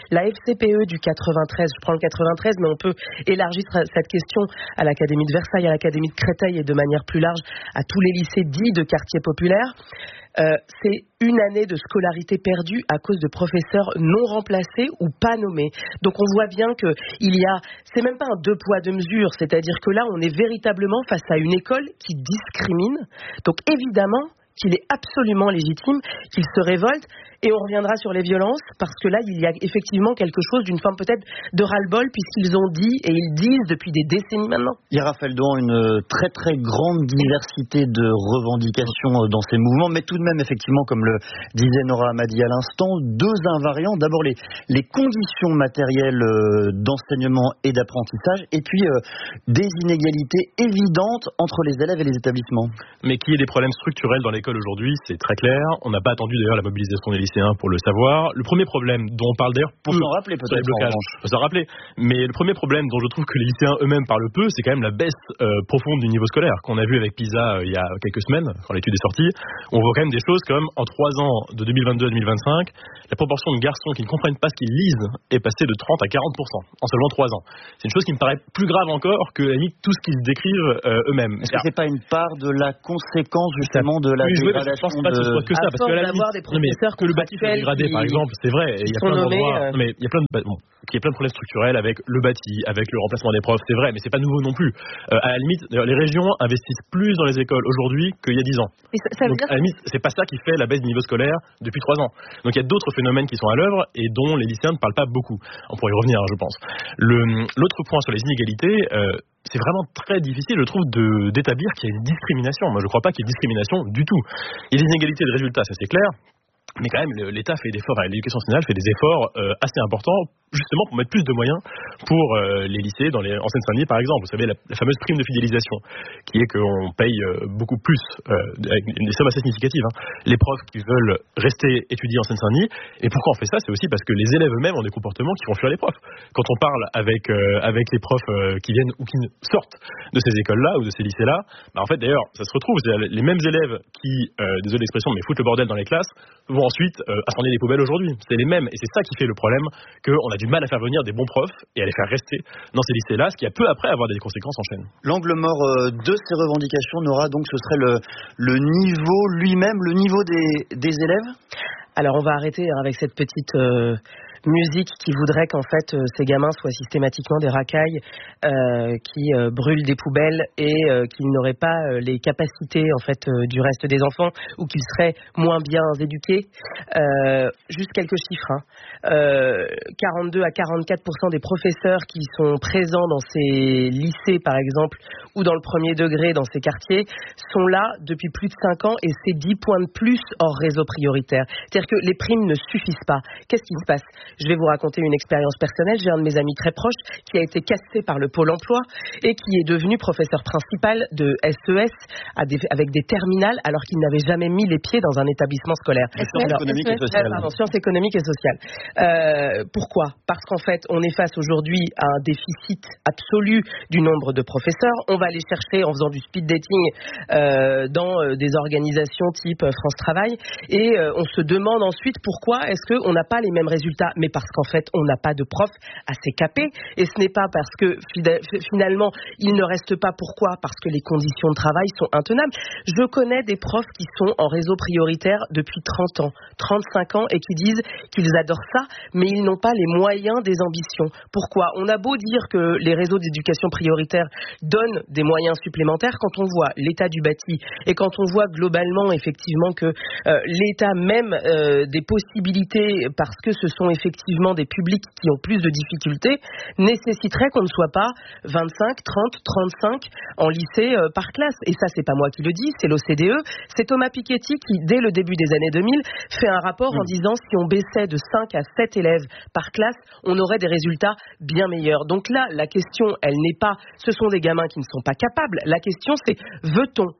Speaker 25: la F C P E du quatre-vingt-treize, je prends le quatre-vingt-treize, mais on peut élargir cette question à l'Académie de Versailles, à l'Académie de Créteil et de manière plus large à tous les lycées dits de quartier populaire. Euh, c'est une année de scolarité perdue à cause de professeurs non remplacés ou pas nommés. Donc on voit bien que il y a, c'est même pas un deux poids deux mesures, c'est-à-dire que là on est véritablement face à une école qui discrimine. Donc évidemment qu'il est absolument légitime qu'il se révolte. Et on reviendra sur les violences, parce que là, il y a effectivement quelque chose d'une forme peut-être de ras-le-bol, puisqu'ils ont dit, et ils disent depuis des décennies maintenant.
Speaker 1: Il y a, Raphaël Douan, une très très grande diversité de revendications dans ces mouvements, mais tout de même, effectivement, comme le disait Nora Hamadi à l'instant, deux invariants. D'abord, les, les conditions matérielles d'enseignement et d'apprentissage, et puis euh, des inégalités évidentes entre les élèves et les établissements.
Speaker 12: Mais qu'il y ait des problèmes structurels dans l'école aujourd'hui, c'est très clair. On n'a pas attendu d'ailleurs la mobilisation des lycéens pour le savoir. Le premier problème dont on parle d'ailleurs...
Speaker 1: Pour s'en rappeler peut-être.
Speaker 12: Pour s'en rappeler. Mais le premier problème dont je trouve que les lycéens eux-mêmes parlent peu, c'est quand même la baisse euh, profonde du niveau scolaire qu'on a vu avec PISA euh, il y a quelques semaines, quand l'étude est sortie. On voit quand même des choses comme, en trois ans, de deux mille vingt-deux à deux mille vingt-cinq, la proportion de garçons qui ne comprennent pas ce qu'ils lisent est passée de trente à quarante pour cent en seulement trois ans. C'est une chose qui me paraît plus grave encore que à la limite tout ce qu'ils décrivent euh, eux-mêmes.
Speaker 1: Est-ce que c'est pas une part de la conséquence justement de la
Speaker 12: oui,
Speaker 1: dégradation
Speaker 12: je pense pas que ce soit que ça, parce que à la limite,
Speaker 25: des professeurs
Speaker 12: que le bâti soit dégradé, par exemple, c'est vrai. Il y a plein d'endroits, euh... mais il y a plein de, bon, il y a plein de problèmes structurels avec le bâti, avec le remplacement des profs, c'est vrai, mais c'est pas nouveau non plus. Euh, à la limite, les régions investissent plus dans les écoles aujourd'hui qu'il y a dix ans.
Speaker 25: Et ça, ça veut
Speaker 12: Donc,
Speaker 25: dire...
Speaker 12: à la limite, c'est pas ça qui fait la baisse du niveau scolaire depuis trois ans. Donc il y a d'autres phénomènes qui sont à l'œuvre et dont les lycéens ne parlent pas beaucoup. On pourrait y revenir, hein, je pense. Le, l'autre point sur les inégalités. Euh, C'est vraiment très difficile, je trouve, de, d'établir qu'il y a une discrimination. Moi, je ne crois pas qu'il y ait une discrimination du tout. Il y a des inégalités de résultats, ça c'est clair. Mais quand même, l'État fait des efforts, l'éducation nationale fait des efforts euh, assez importants, justement pour mettre plus de moyens pour euh, les lycées, dans les, en Seine-Saint-Denis par exemple. Vous savez, la, la fameuse prime de fidélisation, qui est qu'on paye euh, beaucoup plus, euh, avec des sommes assez significatives, hein, les profs qui veulent rester étudier en Seine-Saint-Denis. Et pourquoi on fait ça? C'est aussi parce que les élèves eux-mêmes ont des comportements qui font fuir les profs. Quand on parle avec, euh, avec les profs euh, qui viennent ou qui sortent de ces écoles-là ou de ces lycées-là, bah en fait d'ailleurs, ça se retrouve, c'est les mêmes élèves qui, euh, désolé l'expression, mais foutent le bordel dans les classes, vont ensuite euh, assemblée des poubelles aujourd'hui. C'est les mêmes. Et c'est ça qui fait le problème, qu'on a du mal à faire venir des bons profs et à les faire rester dans ces lycées-là, ce qui a peu après avoir des conséquences en chaîne.
Speaker 1: L'angle mort euh, de ces revendications, Nora, donc ce serait le, le niveau lui-même, le niveau des, des élèves?
Speaker 25: Alors on va arrêter avec cette petite... Euh... musique qui voudrait qu'en fait euh, ces gamins soient systématiquement des racailles euh, qui euh, brûlent des poubelles et euh, qu'ils n'auraient pas euh, les capacités en fait euh, du reste des enfants ou qu'ils seraient moins bien éduqués. Euh, juste quelques chiffres. Hein. Euh, quarante-deux à quarante-quatre pour cent des professeurs qui sont présents dans ces lycées par exemple ou dans le premier degré dans ces quartiers sont là depuis plus de cinq ans et c'est dix points de plus hors réseau prioritaire. C'est-à-dire que les primes ne suffisent pas. Qu'est-ce qui se passe ? Je vais vous raconter une expérience personnelle. J'ai un de mes amis très proches qui a été cassé par le Pôle emploi et qui est devenu professeur principal de S E S à des, avec des terminales alors qu'il n'avait jamais mis les pieds dans un établissement scolaire.
Speaker 1: Sciences économiques et sociales.
Speaker 25: Pardon, sciences économiques et sociales. Euh, pourquoi ? Parce qu'en fait, on est face aujourd'hui à un déficit absolu du nombre de professeurs. On va les chercher en faisant du speed dating euh, dans euh, des organisations type France Travail et euh, on se demande ensuite pourquoi est-ce qu'on n'a pas les mêmes résultats. Mais parce qu'en fait, on n'a pas de profs assez capés. Et ce n'est pas parce que finalement, il ne reste pas. Pourquoi ? Parce que les conditions de travail sont intenables. Je connais des profs qui sont en réseau prioritaire depuis trente ans, trente-cinq ans et qui disent qu'ils adorent ça, mais ils n'ont pas les moyens des ambitions. Pourquoi ? On a beau dire que les réseaux d'éducation prioritaire donnent des moyens supplémentaires, quand on voit l'état du bâti et quand on voit globalement effectivement que euh, l'état même euh, des possibilités, parce que ce sont effectivement des publics qui ont plus de difficultés, nécessiterait qu'on ne soit pas vingt-cinq, trente, trente-cinq en lycée euh, par classe. Et ça, c'est pas moi qui le dis, c'est l'O C D E. C'est Thomas Piketty qui, dès le début des années deux mille, fait un rapport mmh. en disant si on baissait de cinq à sept élèves par classe, on aurait des résultats bien meilleurs. Donc là, la question, elle n'est pas, ce sont des gamins qui ne sont pas capables. La question, c'est veut-on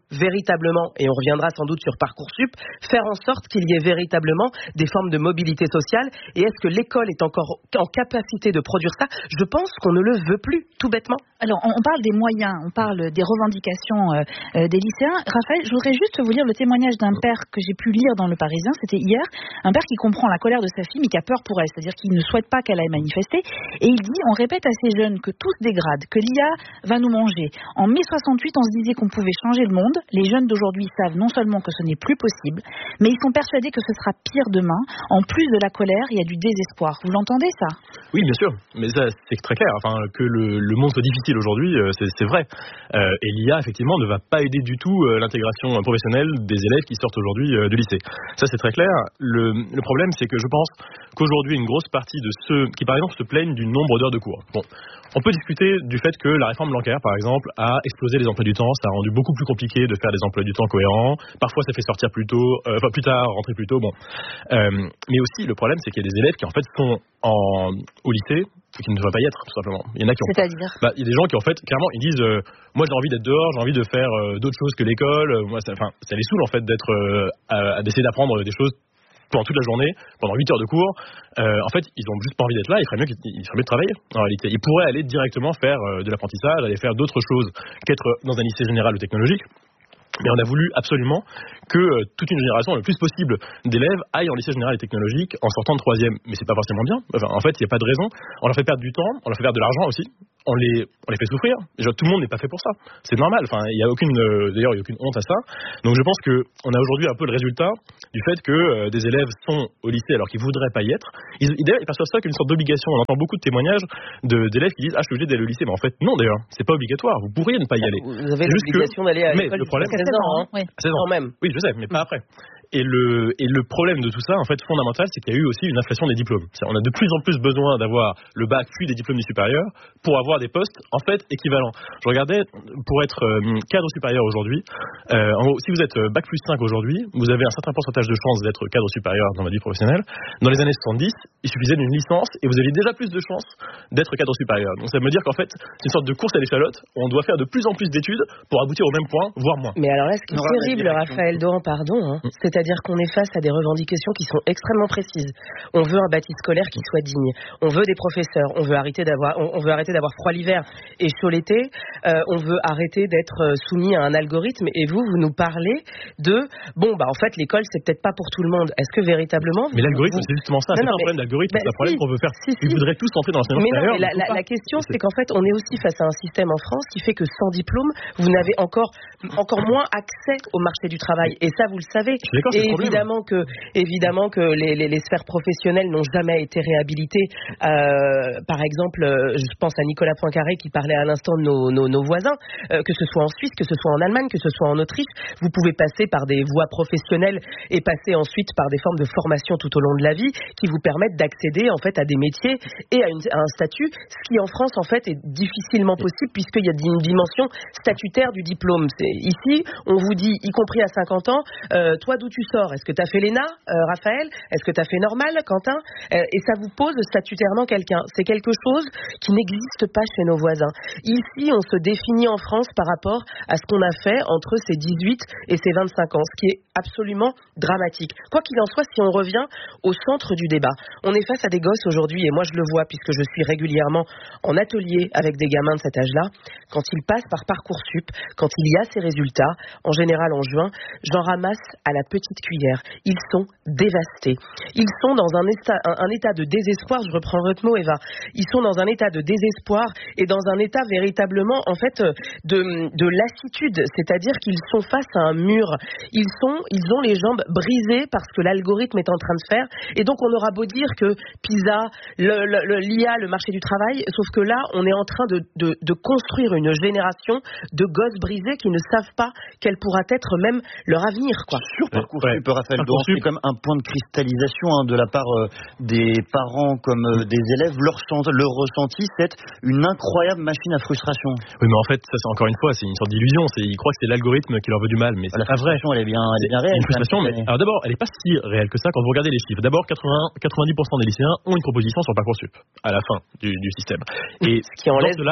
Speaker 25: véritablement, et on reviendra sans doute sur Parcoursup, faire en sorte qu'il y ait véritablement des formes de mobilité sociale. Et est-ce que l'école est encore en capacité de produire ça? Je pense qu'on ne le veut plus, tout bêtement.
Speaker 3: Alors, on parle des moyens, on parle des revendications euh, euh, des lycéens. Raphaël, je voudrais juste vous lire le témoignage d'un père que j'ai pu lire dans Le Parisien, c'était hier, un père qui comprend la colère de sa fille mais qui a peur pour elle, c'est-à-dire qu'il ne souhaite pas qu'elle aille manifester. Et il dit, on répète à ces jeunes que tout se dégrade, que l'I A va nous manger. En mai soixante-huit, on se disait qu'on pouvait changer le monde. Les jeunes d'aujourd'hui savent non seulement que ce n'est plus possible, mais ils sont persuadés que ce sera pire demain. En plus de la colère, il y a du désespoir. Vous l'entendez, ça?
Speaker 12: Oui, bien sûr, mais ça, c'est très clair. Enfin, que le, le monde soit difficile aujourd'hui, c'est, c'est vrai. Euh, et l'I A, effectivement, ne va pas aider du tout euh, l'intégration professionnelle des élèves qui sortent aujourd'hui euh, du lycée. Ça, c'est très clair. Le, le problème, c'est que je pense qu'aujourd'hui, une grosse partie de ceux qui, par exemple, se plaignent du nombre d'heures de cours. Bon, on peut discuter du fait que la réforme Blanquer, par exemple, a explosé les emplois du temps. Ça a rendu beaucoup plus compliqué de faire des emplois du temps cohérents. Parfois, ça fait sortir plus tôt, euh, enfin plus tard, rentrer plus tôt. Bon, euh, mais aussi, le problème, c'est qu'il y a des élèves qui, en fait, sont en, au lycée et qui ne devraient pas y être, tout simplement. Il y en a qui ont.
Speaker 3: C'est-à-dire
Speaker 12: bah, il y a des gens qui, en fait, clairement, ils disent euh, moi, j'ai envie d'être dehors, j'ai envie de faire euh, d'autres choses que l'école. Euh, moi, ça, enfin, ça les saoule, en fait, d'être euh, à, à d'essayer d'apprendre des choses pendant toute la journée, pendant huit heures de cours. Euh, en fait, ils ont juste pas envie d'être là. Il ferait mieux qu'ils il ferait mieux de travailler. En réalité, ils pourraient aller directement faire euh, de l'apprentissage, aller faire d'autres choses qu'être dans un lycée général ou technologique. Mais on a voulu absolument que euh, toute une génération, le plus possible d'élèves, aillent en lycée général et technologique en sortant de troisième. Mais c'est pas forcément bien. Enfin, en fait, il n'y a pas de raison. On leur fait perdre du temps, on leur fait perdre de l'argent aussi. On les, on les fait souffrir. Déjà, tout le monde n'est pas fait pour ça. C'est normal. Enfin, il y a aucune, euh, d'ailleurs, il y a aucune honte à ça. Donc, je pense que on a aujourd'hui un peu le résultat du fait que euh, des élèves sont au lycée alors qu'ils voudraient pas y être. Ils, d'ailleurs, ils perçoivent ça comme une sorte d'obligation. On entend beaucoup de témoignages de, d'élèves qui disent ah, je suis obligé d'aller au lycée. Mais en fait, non, d'ailleurs, c'est pas obligatoire. Vous pourriez ne pas y aller.
Speaker 25: Vous avez l'obligation que... d'aller à l'école.
Speaker 12: Mais le problème,
Speaker 25: seize ans, hein. Oui.
Speaker 12: seize ans.
Speaker 25: Quand même.
Speaker 12: Oui, je sais, mais pas après. Et le, et le problème de tout ça, en fait, fondamental, c'est qu'il y a eu aussi une inflation des diplômes. C'est-à-dire, on a de plus en plus besoin d'avoir le bac puis des diplômes du supérieur pour avoir des postes, en fait, équivalents. Je regardais, pour être euh, cadre supérieur aujourd'hui, euh, en gros, si vous êtes bac plus cinq aujourd'hui, vous avez un certain pourcentage de chances d'être cadre supérieur dans la vie professionnelle. Dans les années soixante-dix, il suffisait d'une licence et vous aviez déjà plus de chances d'être cadre supérieur. Donc ça veut dire qu'en fait, c'est une sorte de course à l'échalote où on doit faire de plus en plus d'études pour aboutir au même point, voire moins.
Speaker 25: Mais alors là, ce qui est terrible, Raphaël Doran, pardon, hein, mmh. c'est-à-dire qu'on est face à des revendications qui sont extrêmement précises. On veut un bâti scolaire qui soit digne. On veut des professeurs. On veut arrêter d'avoir, on, on veut arrêter d'avoir froid l'hiver et chaud l'été. Euh, on veut arrêter d'être soumis à un algorithme. Et vous, vous nous parlez de bon, bah en fait, l'école c'est peut-être pas pour tout le monde. Est-ce que véritablement
Speaker 12: Mais l'algorithme,
Speaker 25: vous...
Speaker 12: c'est justement ça. Non, c'est non, pas un problème d'algorithme. Bah, c'est un problème si, qu'on veut faire. Si, si. Ils voudraient tous entrer dans l'enseignement supérieur.
Speaker 25: Mais non, mais la, la, la question, c'est qu'en fait, on est aussi face à un système en France qui fait que sans diplôme, vous n'avez encore encore moins accès au marché du travail. Et ça, vous le savez. Et évidemment que, évidemment que les, les, les sphères professionnelles n'ont jamais été réhabilitées. Euh, par exemple, je pense à Nicolas Poincaré qui parlait à l'instant de nos, nos, nos voisins, euh, que ce soit en Suisse, que ce soit en Allemagne, que ce soit en Autriche. Vous pouvez passer par des voies professionnelles et passer ensuite par des formes de formation tout au long de la vie qui vous permettent d'accéder en fait à des métiers et à, une, à un statut, ce qui en France en fait est difficilement possible puisqu'il y a une dimension statutaire du diplôme. C'est, ici, on vous dit, y compris à cinquante ans, euh, toi d'où tu sors? Est-ce que tu as fait l'E N A, euh, Raphaël? Est-ce que tu as fait normal, Quentin? euh, Et ça vous pose statutairement quelqu'un. C'est quelque chose qui n'existe pas chez nos voisins. Ici, on se définit en France par rapport à ce qu'on a fait entre ses dix-huit et ses vingt-cinq ans, ce qui est absolument dramatique. Quoi qu'il en soit, si on revient au centre du débat, on est face à des gosses aujourd'hui, et moi je le vois puisque je suis régulièrement en atelier avec des gamins de cet âge-là, quand ils passent par Parcoursup, quand il y a ces résultats, en général en juin, j'en ramasse à la petite cuillère. Ils sont dévastés. Ils sont dans un état, un, un état de désespoir, je reprends votre mot Eva, ils sont dans un état de désespoir et dans un état véritablement en fait de, de lassitude, c'est-à-dire qu'ils sont face à un mur. Ils sont, ils ont les jambes brisées parce que l'algorithme est en train de faire et donc on aura beau dire que PISA, le, le, le, l'I A, le marché du travail, sauf que là on est en train de, de, de construire une génération de gosses brisés qui ne savent pas quel pourra être même leur avenir, quoi.
Speaker 1: Sur Parcoursup, ouais. Raphaël Doran, c'est comme un point de cristallisation hein, de la part euh, des parents comme euh, des élèves. Leur, leur ressenti, c'est une incroyable machine à frustration.
Speaker 12: Oui, mais en fait, ça c'est encore une fois, c'est une sorte d'illusion. C'est, ils croient que c'est l'algorithme qui leur veut du mal, mais c'est
Speaker 1: la
Speaker 12: pas vrai.
Speaker 1: Elle est bien, elle est bien réelle.
Speaker 12: Une frustration, mais alors d'abord, elle est pas si réelle que ça quand vous regardez les chiffres. D'abord, quatre-vingts, quatre-vingt-dix pour cent des lycéens ont une proposition sur Parcoursup à la fin du, du système. Et
Speaker 25: ce qui enlève
Speaker 12: là.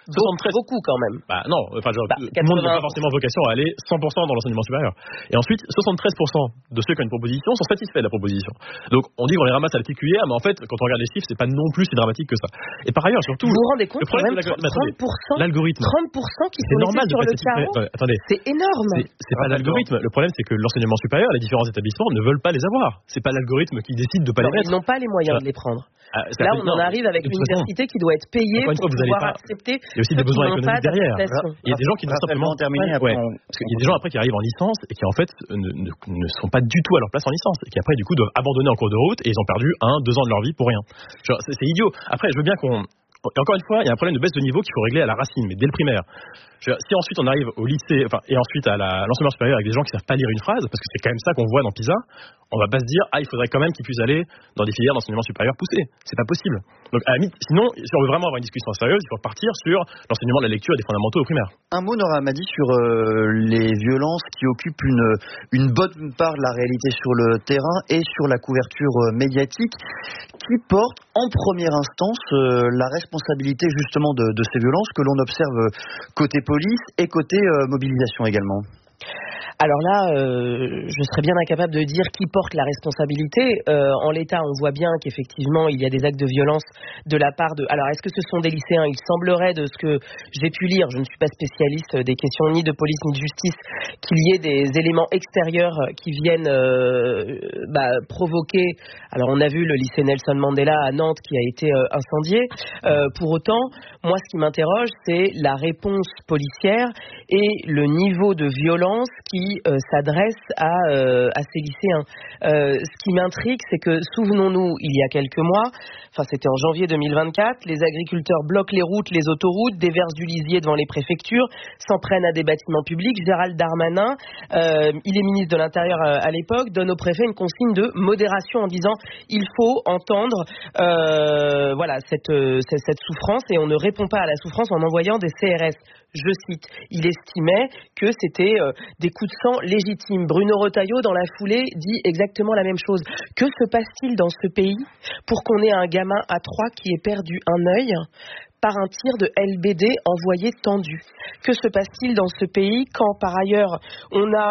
Speaker 12: soixante-treize
Speaker 25: beaucoup quand même.
Speaker 12: Bah non, enfin, genre,
Speaker 25: bah,
Speaker 12: tout le monde n'a pas forcément vocation à aller cent pour cent dans l'enseignement supérieur. Et ensuite, soixante-treize pour cent de ceux qui ont une proposition sont satisfaits de la proposition. Donc, on dit qu'on les ramasse à la petite cuillère, mais en fait, quand on regarde les chiffres, c'est pas non plus si dramatique que ça. Et par ailleurs, surtout,
Speaker 25: vous vous rendez compte
Speaker 12: le problème
Speaker 25: quand même, trente pour cent,
Speaker 12: l'algorithme.
Speaker 25: trente pour cent qui sont
Speaker 12: normal
Speaker 25: sur le carreau.
Speaker 12: Ouais, attendez,
Speaker 25: c'est énorme.
Speaker 12: C'est, c'est pas l'algorithme. Le problème, c'est que l'enseignement supérieur, les différents établissements ne veulent pas les avoir. C'est pas l'algorithme qui décide de pas
Speaker 25: non,
Speaker 12: les mettre.
Speaker 25: Ils n'ont pas les moyens de les prendre.
Speaker 12: Ah,
Speaker 25: là, on en arrive avec l'université qui doit être payée pour
Speaker 12: fois,
Speaker 25: pouvoir
Speaker 12: pas...
Speaker 25: accepter.
Speaker 12: Il y a aussi des besoins économiques derrière. Il y a des gens qui n'ont simplement
Speaker 1: terminé.
Speaker 12: Ouais, parce qu'il y a des gens après qui arrivent en licence et qui en fait ne, ne, ne sont pas du tout à leur place en licence et qui après du coup doivent abandonner en cours de route et ils ont perdu un, deux ans de leur vie pour rien. Genre, c'est, c'est idiot. Après, je veux bien qu'on et encore une fois, il y a un problème de baisse de niveau qu'il faut régler à la racine, mais dès le primaire. Je veux dire, si ensuite on arrive au lycée, enfin, et ensuite à la, l'enseignement supérieur avec des gens qui savent pas lire une phrase, parce que c'est quand même ça qu'on voit dans PISA, on va pas se dire, ah, il faudrait quand même qu'ils puissent aller dans des filières d'enseignement supérieur poussées. C'est pas possible. Donc, à la limite, sinon, si on veut vraiment avoir une discussion sérieuse, il faut partir sur l'enseignement de la lecture et des fondamentaux au primaire.
Speaker 1: Un mot, Nora m'a dit sur euh, les violences qui occupent une, une bonne part de la réalité sur le terrain et sur la couverture euh, médiatique, qui porte en première instance euh, la responsabilité justement de, de ces violences que l'on observe côté police et côté euh, mobilisation également.
Speaker 25: Alors là, euh, je serais bien incapable de dire qui porte la responsabilité. Euh, en l'état, on voit bien qu'effectivement, il y a des actes de violence de la part de... Alors, est-ce que ce sont des lycéens ? Il semblerait, de ce que j'ai pu lire, je ne suis pas spécialiste des questions ni de police ni de justice, qu'il y ait des éléments extérieurs qui viennent euh, bah, provoquer... Alors, on a vu le lycée Nelson Mandela à Nantes qui a été euh, incendié. Euh, pour autant, moi, ce qui m'interroge, c'est la réponse policière et le niveau de violence qui Euh, s'adresse à, euh, à ces lycéens. Euh, ce qui m'intrigue, c'est que, souvenons-nous, il y a quelques mois, enfin c'était en janvier deux mille vingt-quatre, les agriculteurs bloquent les routes, les autoroutes, déversent du lisier devant les préfectures, s'en prennent à des bâtiments publics. Gérald Darmanin, euh, il est ministre de l'Intérieur à l'époque, donne au préfet une consigne de modération en disant il faut entendre euh, voilà, cette, cette, cette souffrance et on ne répond pas à la souffrance en envoyant des C R S. Je cite, il estimait que c'était euh, des coups de sang légitimes. Bruno Retailleau, dans la foulée, dit exactement la même chose. Que se passe-t-il dans ce pays pour qu'on ait un gamin à trois qui ait perdu un œil par un tir de L B D envoyé tendu? Que se passe-t-il dans ce pays quand, par ailleurs, on a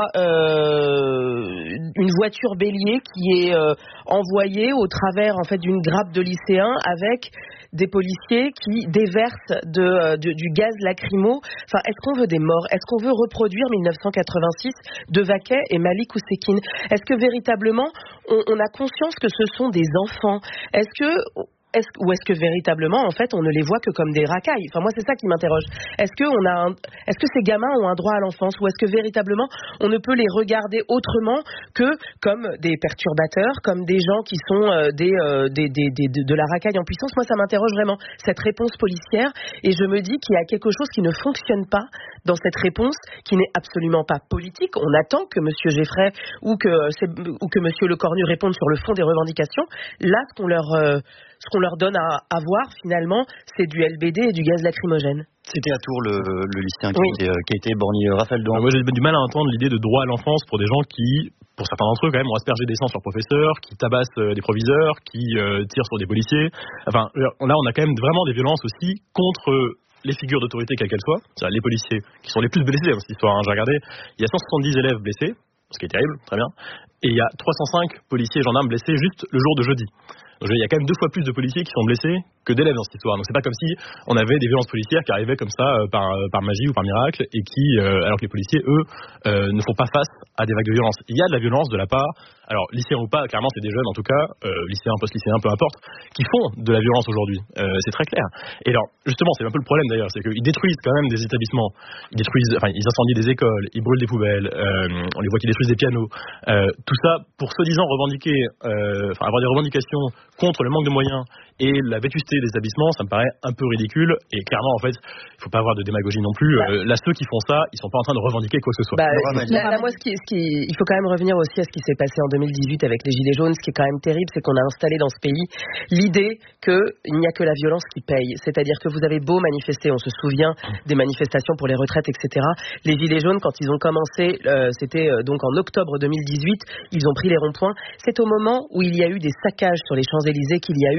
Speaker 25: euh, une voiture bélier qui est euh, envoyée au travers en fait, d'une grappe de lycéens avec des policiers qui déversent de, euh, de, du gaz lacrymo? Enfin, est-ce qu'on veut des morts? Est-ce qu'on veut reproduire mille neuf cent quatre-vingt-six de Vaquet et Malik Oussekine? Est-ce que véritablement, on, on a conscience que ce sont des enfants? Est-ce que... Est-ce, ou est-ce que véritablement, en fait, on ne les voit que comme des racailles? Enfin, moi, c'est ça qui m'interroge. Est-ce que, on a un, est-ce que ces gamins ont un droit à l'enfance? Ou est-ce que véritablement, on ne peut les regarder autrement que comme des perturbateurs, comme des gens qui sont euh, des, euh, des, des, des, de, de la racaille en puissance? Moi, ça m'interroge vraiment, cette réponse policière. Et je me dis qu'il y a quelque chose qui ne fonctionne pas dans cette réponse, qui n'est absolument pas politique. On attend que M. Geffray ou que, ou que M. Lecornu répondent sur le fond des revendications. Là, ce qu'on leur... Euh, ce qu'on leur donne à, à voir, finalement, c'est du L B D et du gaz lacrymogène.
Speaker 1: C'était à Tours, le, le lycéen qui,
Speaker 25: oui.
Speaker 1: était, qui a été borgné. Raphaël Douan.
Speaker 12: Moi, j'ai du mal à entendre l'idée de droit à l'enfance pour des gens qui, pour certains d'entre eux, quand même, ont aspergé d'essence sur leurs professeurs, qui tabassent des proviseurs, qui euh, tirent sur des policiers. Enfin, là, on a quand même vraiment des violences aussi contre les figures d'autorité, quelles qu'elles soient. C'est-à-dire les policiers, qui sont les plus blessés dans cette histoire. Hein. J'ai regardé, il y a cent soixante-dix élèves blessés, ce qui est terrible, très bien. Et il y a trois cent cinq policiers et gendarmes blessés juste le jour de jeudi. Donc, il y a quand même deux fois plus de policiers qui sont blessés que d'élèves dans cette histoire. Donc c'est pas comme si on avait des violences policières qui arrivaient comme ça euh, par, par magie ou par miracle et qui, euh, alors que les policiers, eux, euh, ne font pas face à des vagues de violence. Il y a de la violence de la part, alors lycéens ou pas, clairement c'est des jeunes en tout cas, euh, lycéens, post-lycéens, peu importe, qui font de la violence aujourd'hui. Euh, c'est très clair. Et alors justement, c'est un peu le problème d'ailleurs, c'est qu'ils détruisent quand même des établissements, ils détruisent, enfin ils incendient des écoles, ils brûlent des poubelles, euh, on les voit qu'ils détruisent des pianos. Euh, tout ça pour soi-disant revendiquer, euh, enfin avoir des revendications contre le manque de moyens et la vétusté des établissements, ça me paraît un peu ridicule. Et clairement, en fait, il ne faut pas avoir de démagogie non plus. Euh, là, ceux qui font ça, ils ne sont pas en train de revendiquer quoi que ce soit.
Speaker 25: Bah, là, là, moi, ce qui, ce qui, il faut quand même revenir aussi à ce qui s'est passé en deux mille dix-huit avec les Gilets jaunes. Ce qui est quand même terrible, c'est qu'on a installé dans ce pays l'idée qu'il n'y a que la violence qui paye. C'est-à-dire que vous avez beau manifester, on se souvient des manifestations pour les retraites, et cetera. Les Gilets jaunes, quand ils ont commencé, euh, c'était euh, donc en octobre deux mille dix-huit, ils ont pris les ronds-points. C'est au moment où il y a eu des saccages sur les Champs-Élysées qu'il y a eu une réponse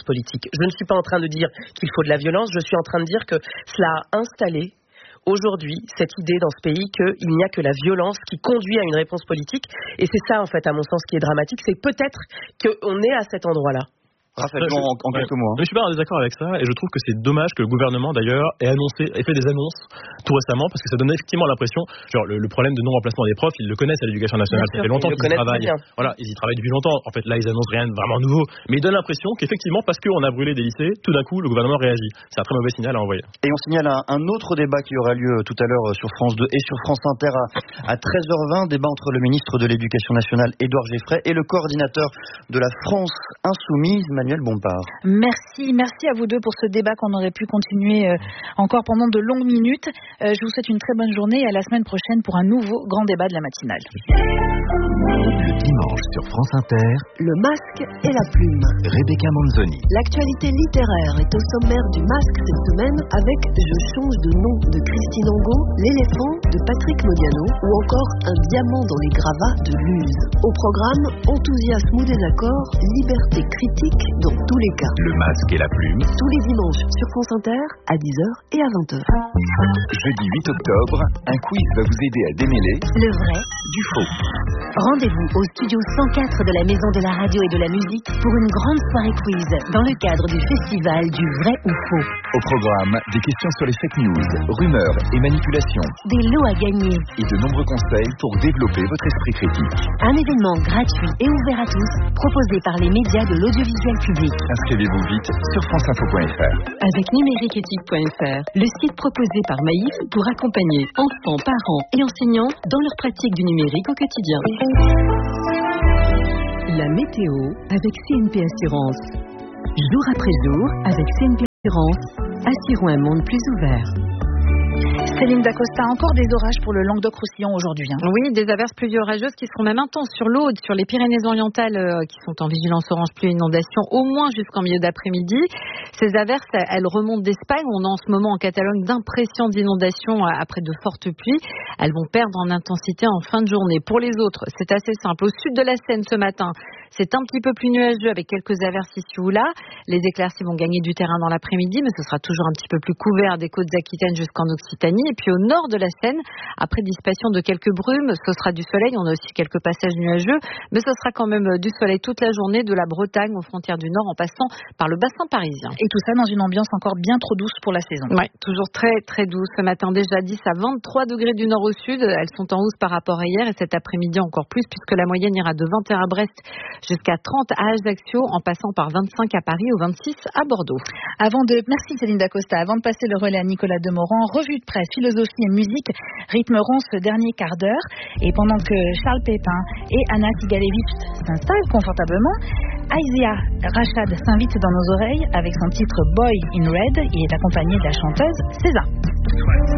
Speaker 25: politique. Je ne suis pas en train de dire qu'il faut de la violence, je suis en train de dire que cela a installé aujourd'hui cette idée dans ce pays qu'il n'y a que la violence qui conduit à une réponse politique. Et c'est ça, en fait, à mon sens, qui est dramatique. C'est peut-être qu'on est à cet endroit-là.
Speaker 1: Raphaël, en, en quelques mots. Hein.
Speaker 12: Je suis pas en désaccord avec ça et je trouve que c'est dommage que le gouvernement d'ailleurs ait annoncé, ait fait des annonces tout récemment parce que ça donne effectivement l'impression, genre le, le problème de non-remplacement des profs, ils le connaissent à l'éducation nationale,
Speaker 25: bien
Speaker 12: ça fait longtemps qu'ils y travaillent. Voilà, ils y travaillent depuis longtemps. En fait, là, ils annoncent rien de vraiment nouveau, mais ils donnent l'impression qu'effectivement, parce qu'on a brûlé des lycées, tout d'un coup, le gouvernement réagit. C'est un très mauvais signal à envoyer.
Speaker 1: Et on signale un, un autre débat qui aura lieu tout à l'heure sur France deux et sur France Inter à, à treize heures vingt, débat entre le ministre de l'Éducation nationale, Édouard Geffray, et le coordinateur de la France Insoumise, Manuel Bompard.
Speaker 3: Merci, merci à vous deux pour ce débat qu'on aurait pu continuer euh, encore pendant de longues minutes. Euh, je vous souhaite une très bonne journée et à la semaine prochaine pour un nouveau grand débat de la matinale.
Speaker 21: Le dimanche sur France Inter,
Speaker 4: Le masque et la plume.
Speaker 21: Rebecca Manzoni.
Speaker 4: L'actualité littéraire est au sommaire du masque cette semaine avec Je change de nom de Christine Angot, L'éléphant de Patrick Modiano ou encore Un diamant dans les gravats de Luz. Au programme, enthousiasme ou désaccord, liberté critique dans tous les cas.
Speaker 21: Le masque et la plume.
Speaker 4: Tous les dimanches sur France Inter à dix heures et à vingt heures.
Speaker 21: Jeudi huit octobre, un quiz va vous aider à démêler
Speaker 4: le vrai
Speaker 21: du faux.
Speaker 4: Rendez-vous au studio cent quatre de la Maison de la Radio et de la Musique pour une grande soirée quiz dans le cadre du festival du vrai ou faux.
Speaker 21: Au programme, des questions sur les fake news, rumeurs et manipulations.
Speaker 4: Des lots à gagner.
Speaker 21: Et de nombreux conseils pour développer votre esprit critique.
Speaker 4: Un événement gratuit et ouvert à tous, proposé par les médias de l'audiovisuel public.
Speaker 21: Inscrivez-vous vite sur franceinfo point f r.
Speaker 4: Avec numériqueéthique point f r, le site proposé par Maïf pour accompagner enfants, parents et enseignants dans leur pratique du numérique au quotidien. La météo avec C N P Assurance. Jour après jour, avec C N P Assurance, assurons un monde plus ouvert.
Speaker 3: Céline Dacosta, encore des orages pour le Languedoc-Roussillon aujourd'hui. Hein.
Speaker 5: Oui, des averses pluvieux orageuses qui seront même intenses sur l'Aude, sur les Pyrénées-Orientales euh, qui sont en vigilance orange pluie et inondation au moins jusqu'en milieu d'après-midi. Ces averses, elles remontent d'Espagne. On a en ce moment en Catalogne d'impressions d'inondations après de fortes pluies. Elles vont perdre en intensité en fin de journée. Pour les autres, c'est assez simple. Au sud de la Seine ce matin, c'est un petit peu plus nuageux avec quelques averses ici ou là. Les éclaircies vont gagner du terrain dans l'après-midi, mais ce sera toujours un petit peu plus couvert des côtes aquitaines jusqu'en Occitanie. Et puis au nord de la Seine, après disparition de quelques brumes, ce sera du soleil. On a aussi quelques passages nuageux, mais ce sera quand même du soleil toute la journée, de la Bretagne aux frontières du Nord en passant par le bassin parisien.
Speaker 3: Et tout ça dans une ambiance encore bien trop douce pour la saison.
Speaker 5: Oui, toujours très très douce. Ce matin déjà dix à vingt-trois degrés du nord au sud. Elles sont en hausse par rapport à hier et cet après-midi encore plus puisque la moyenne ira de vingt et un à Brest jusqu'à trente à Ajaccio en passant par vingt-cinq à Paris ou vingt-six à Bordeaux.
Speaker 3: Avant de, merci Céline Dacosta. Avant de passer le relais à Nicolas Demorand, revue de presse, philosophie et musique rythmeront ce dernier quart d'heure. Et pendant que Charles Pépin et Anna Tigalevich s'installent confortablement, Aïsia Rachad s'invite dans nos oreilles avec son titre Boy in Red. Il est accompagné de la chanteuse César.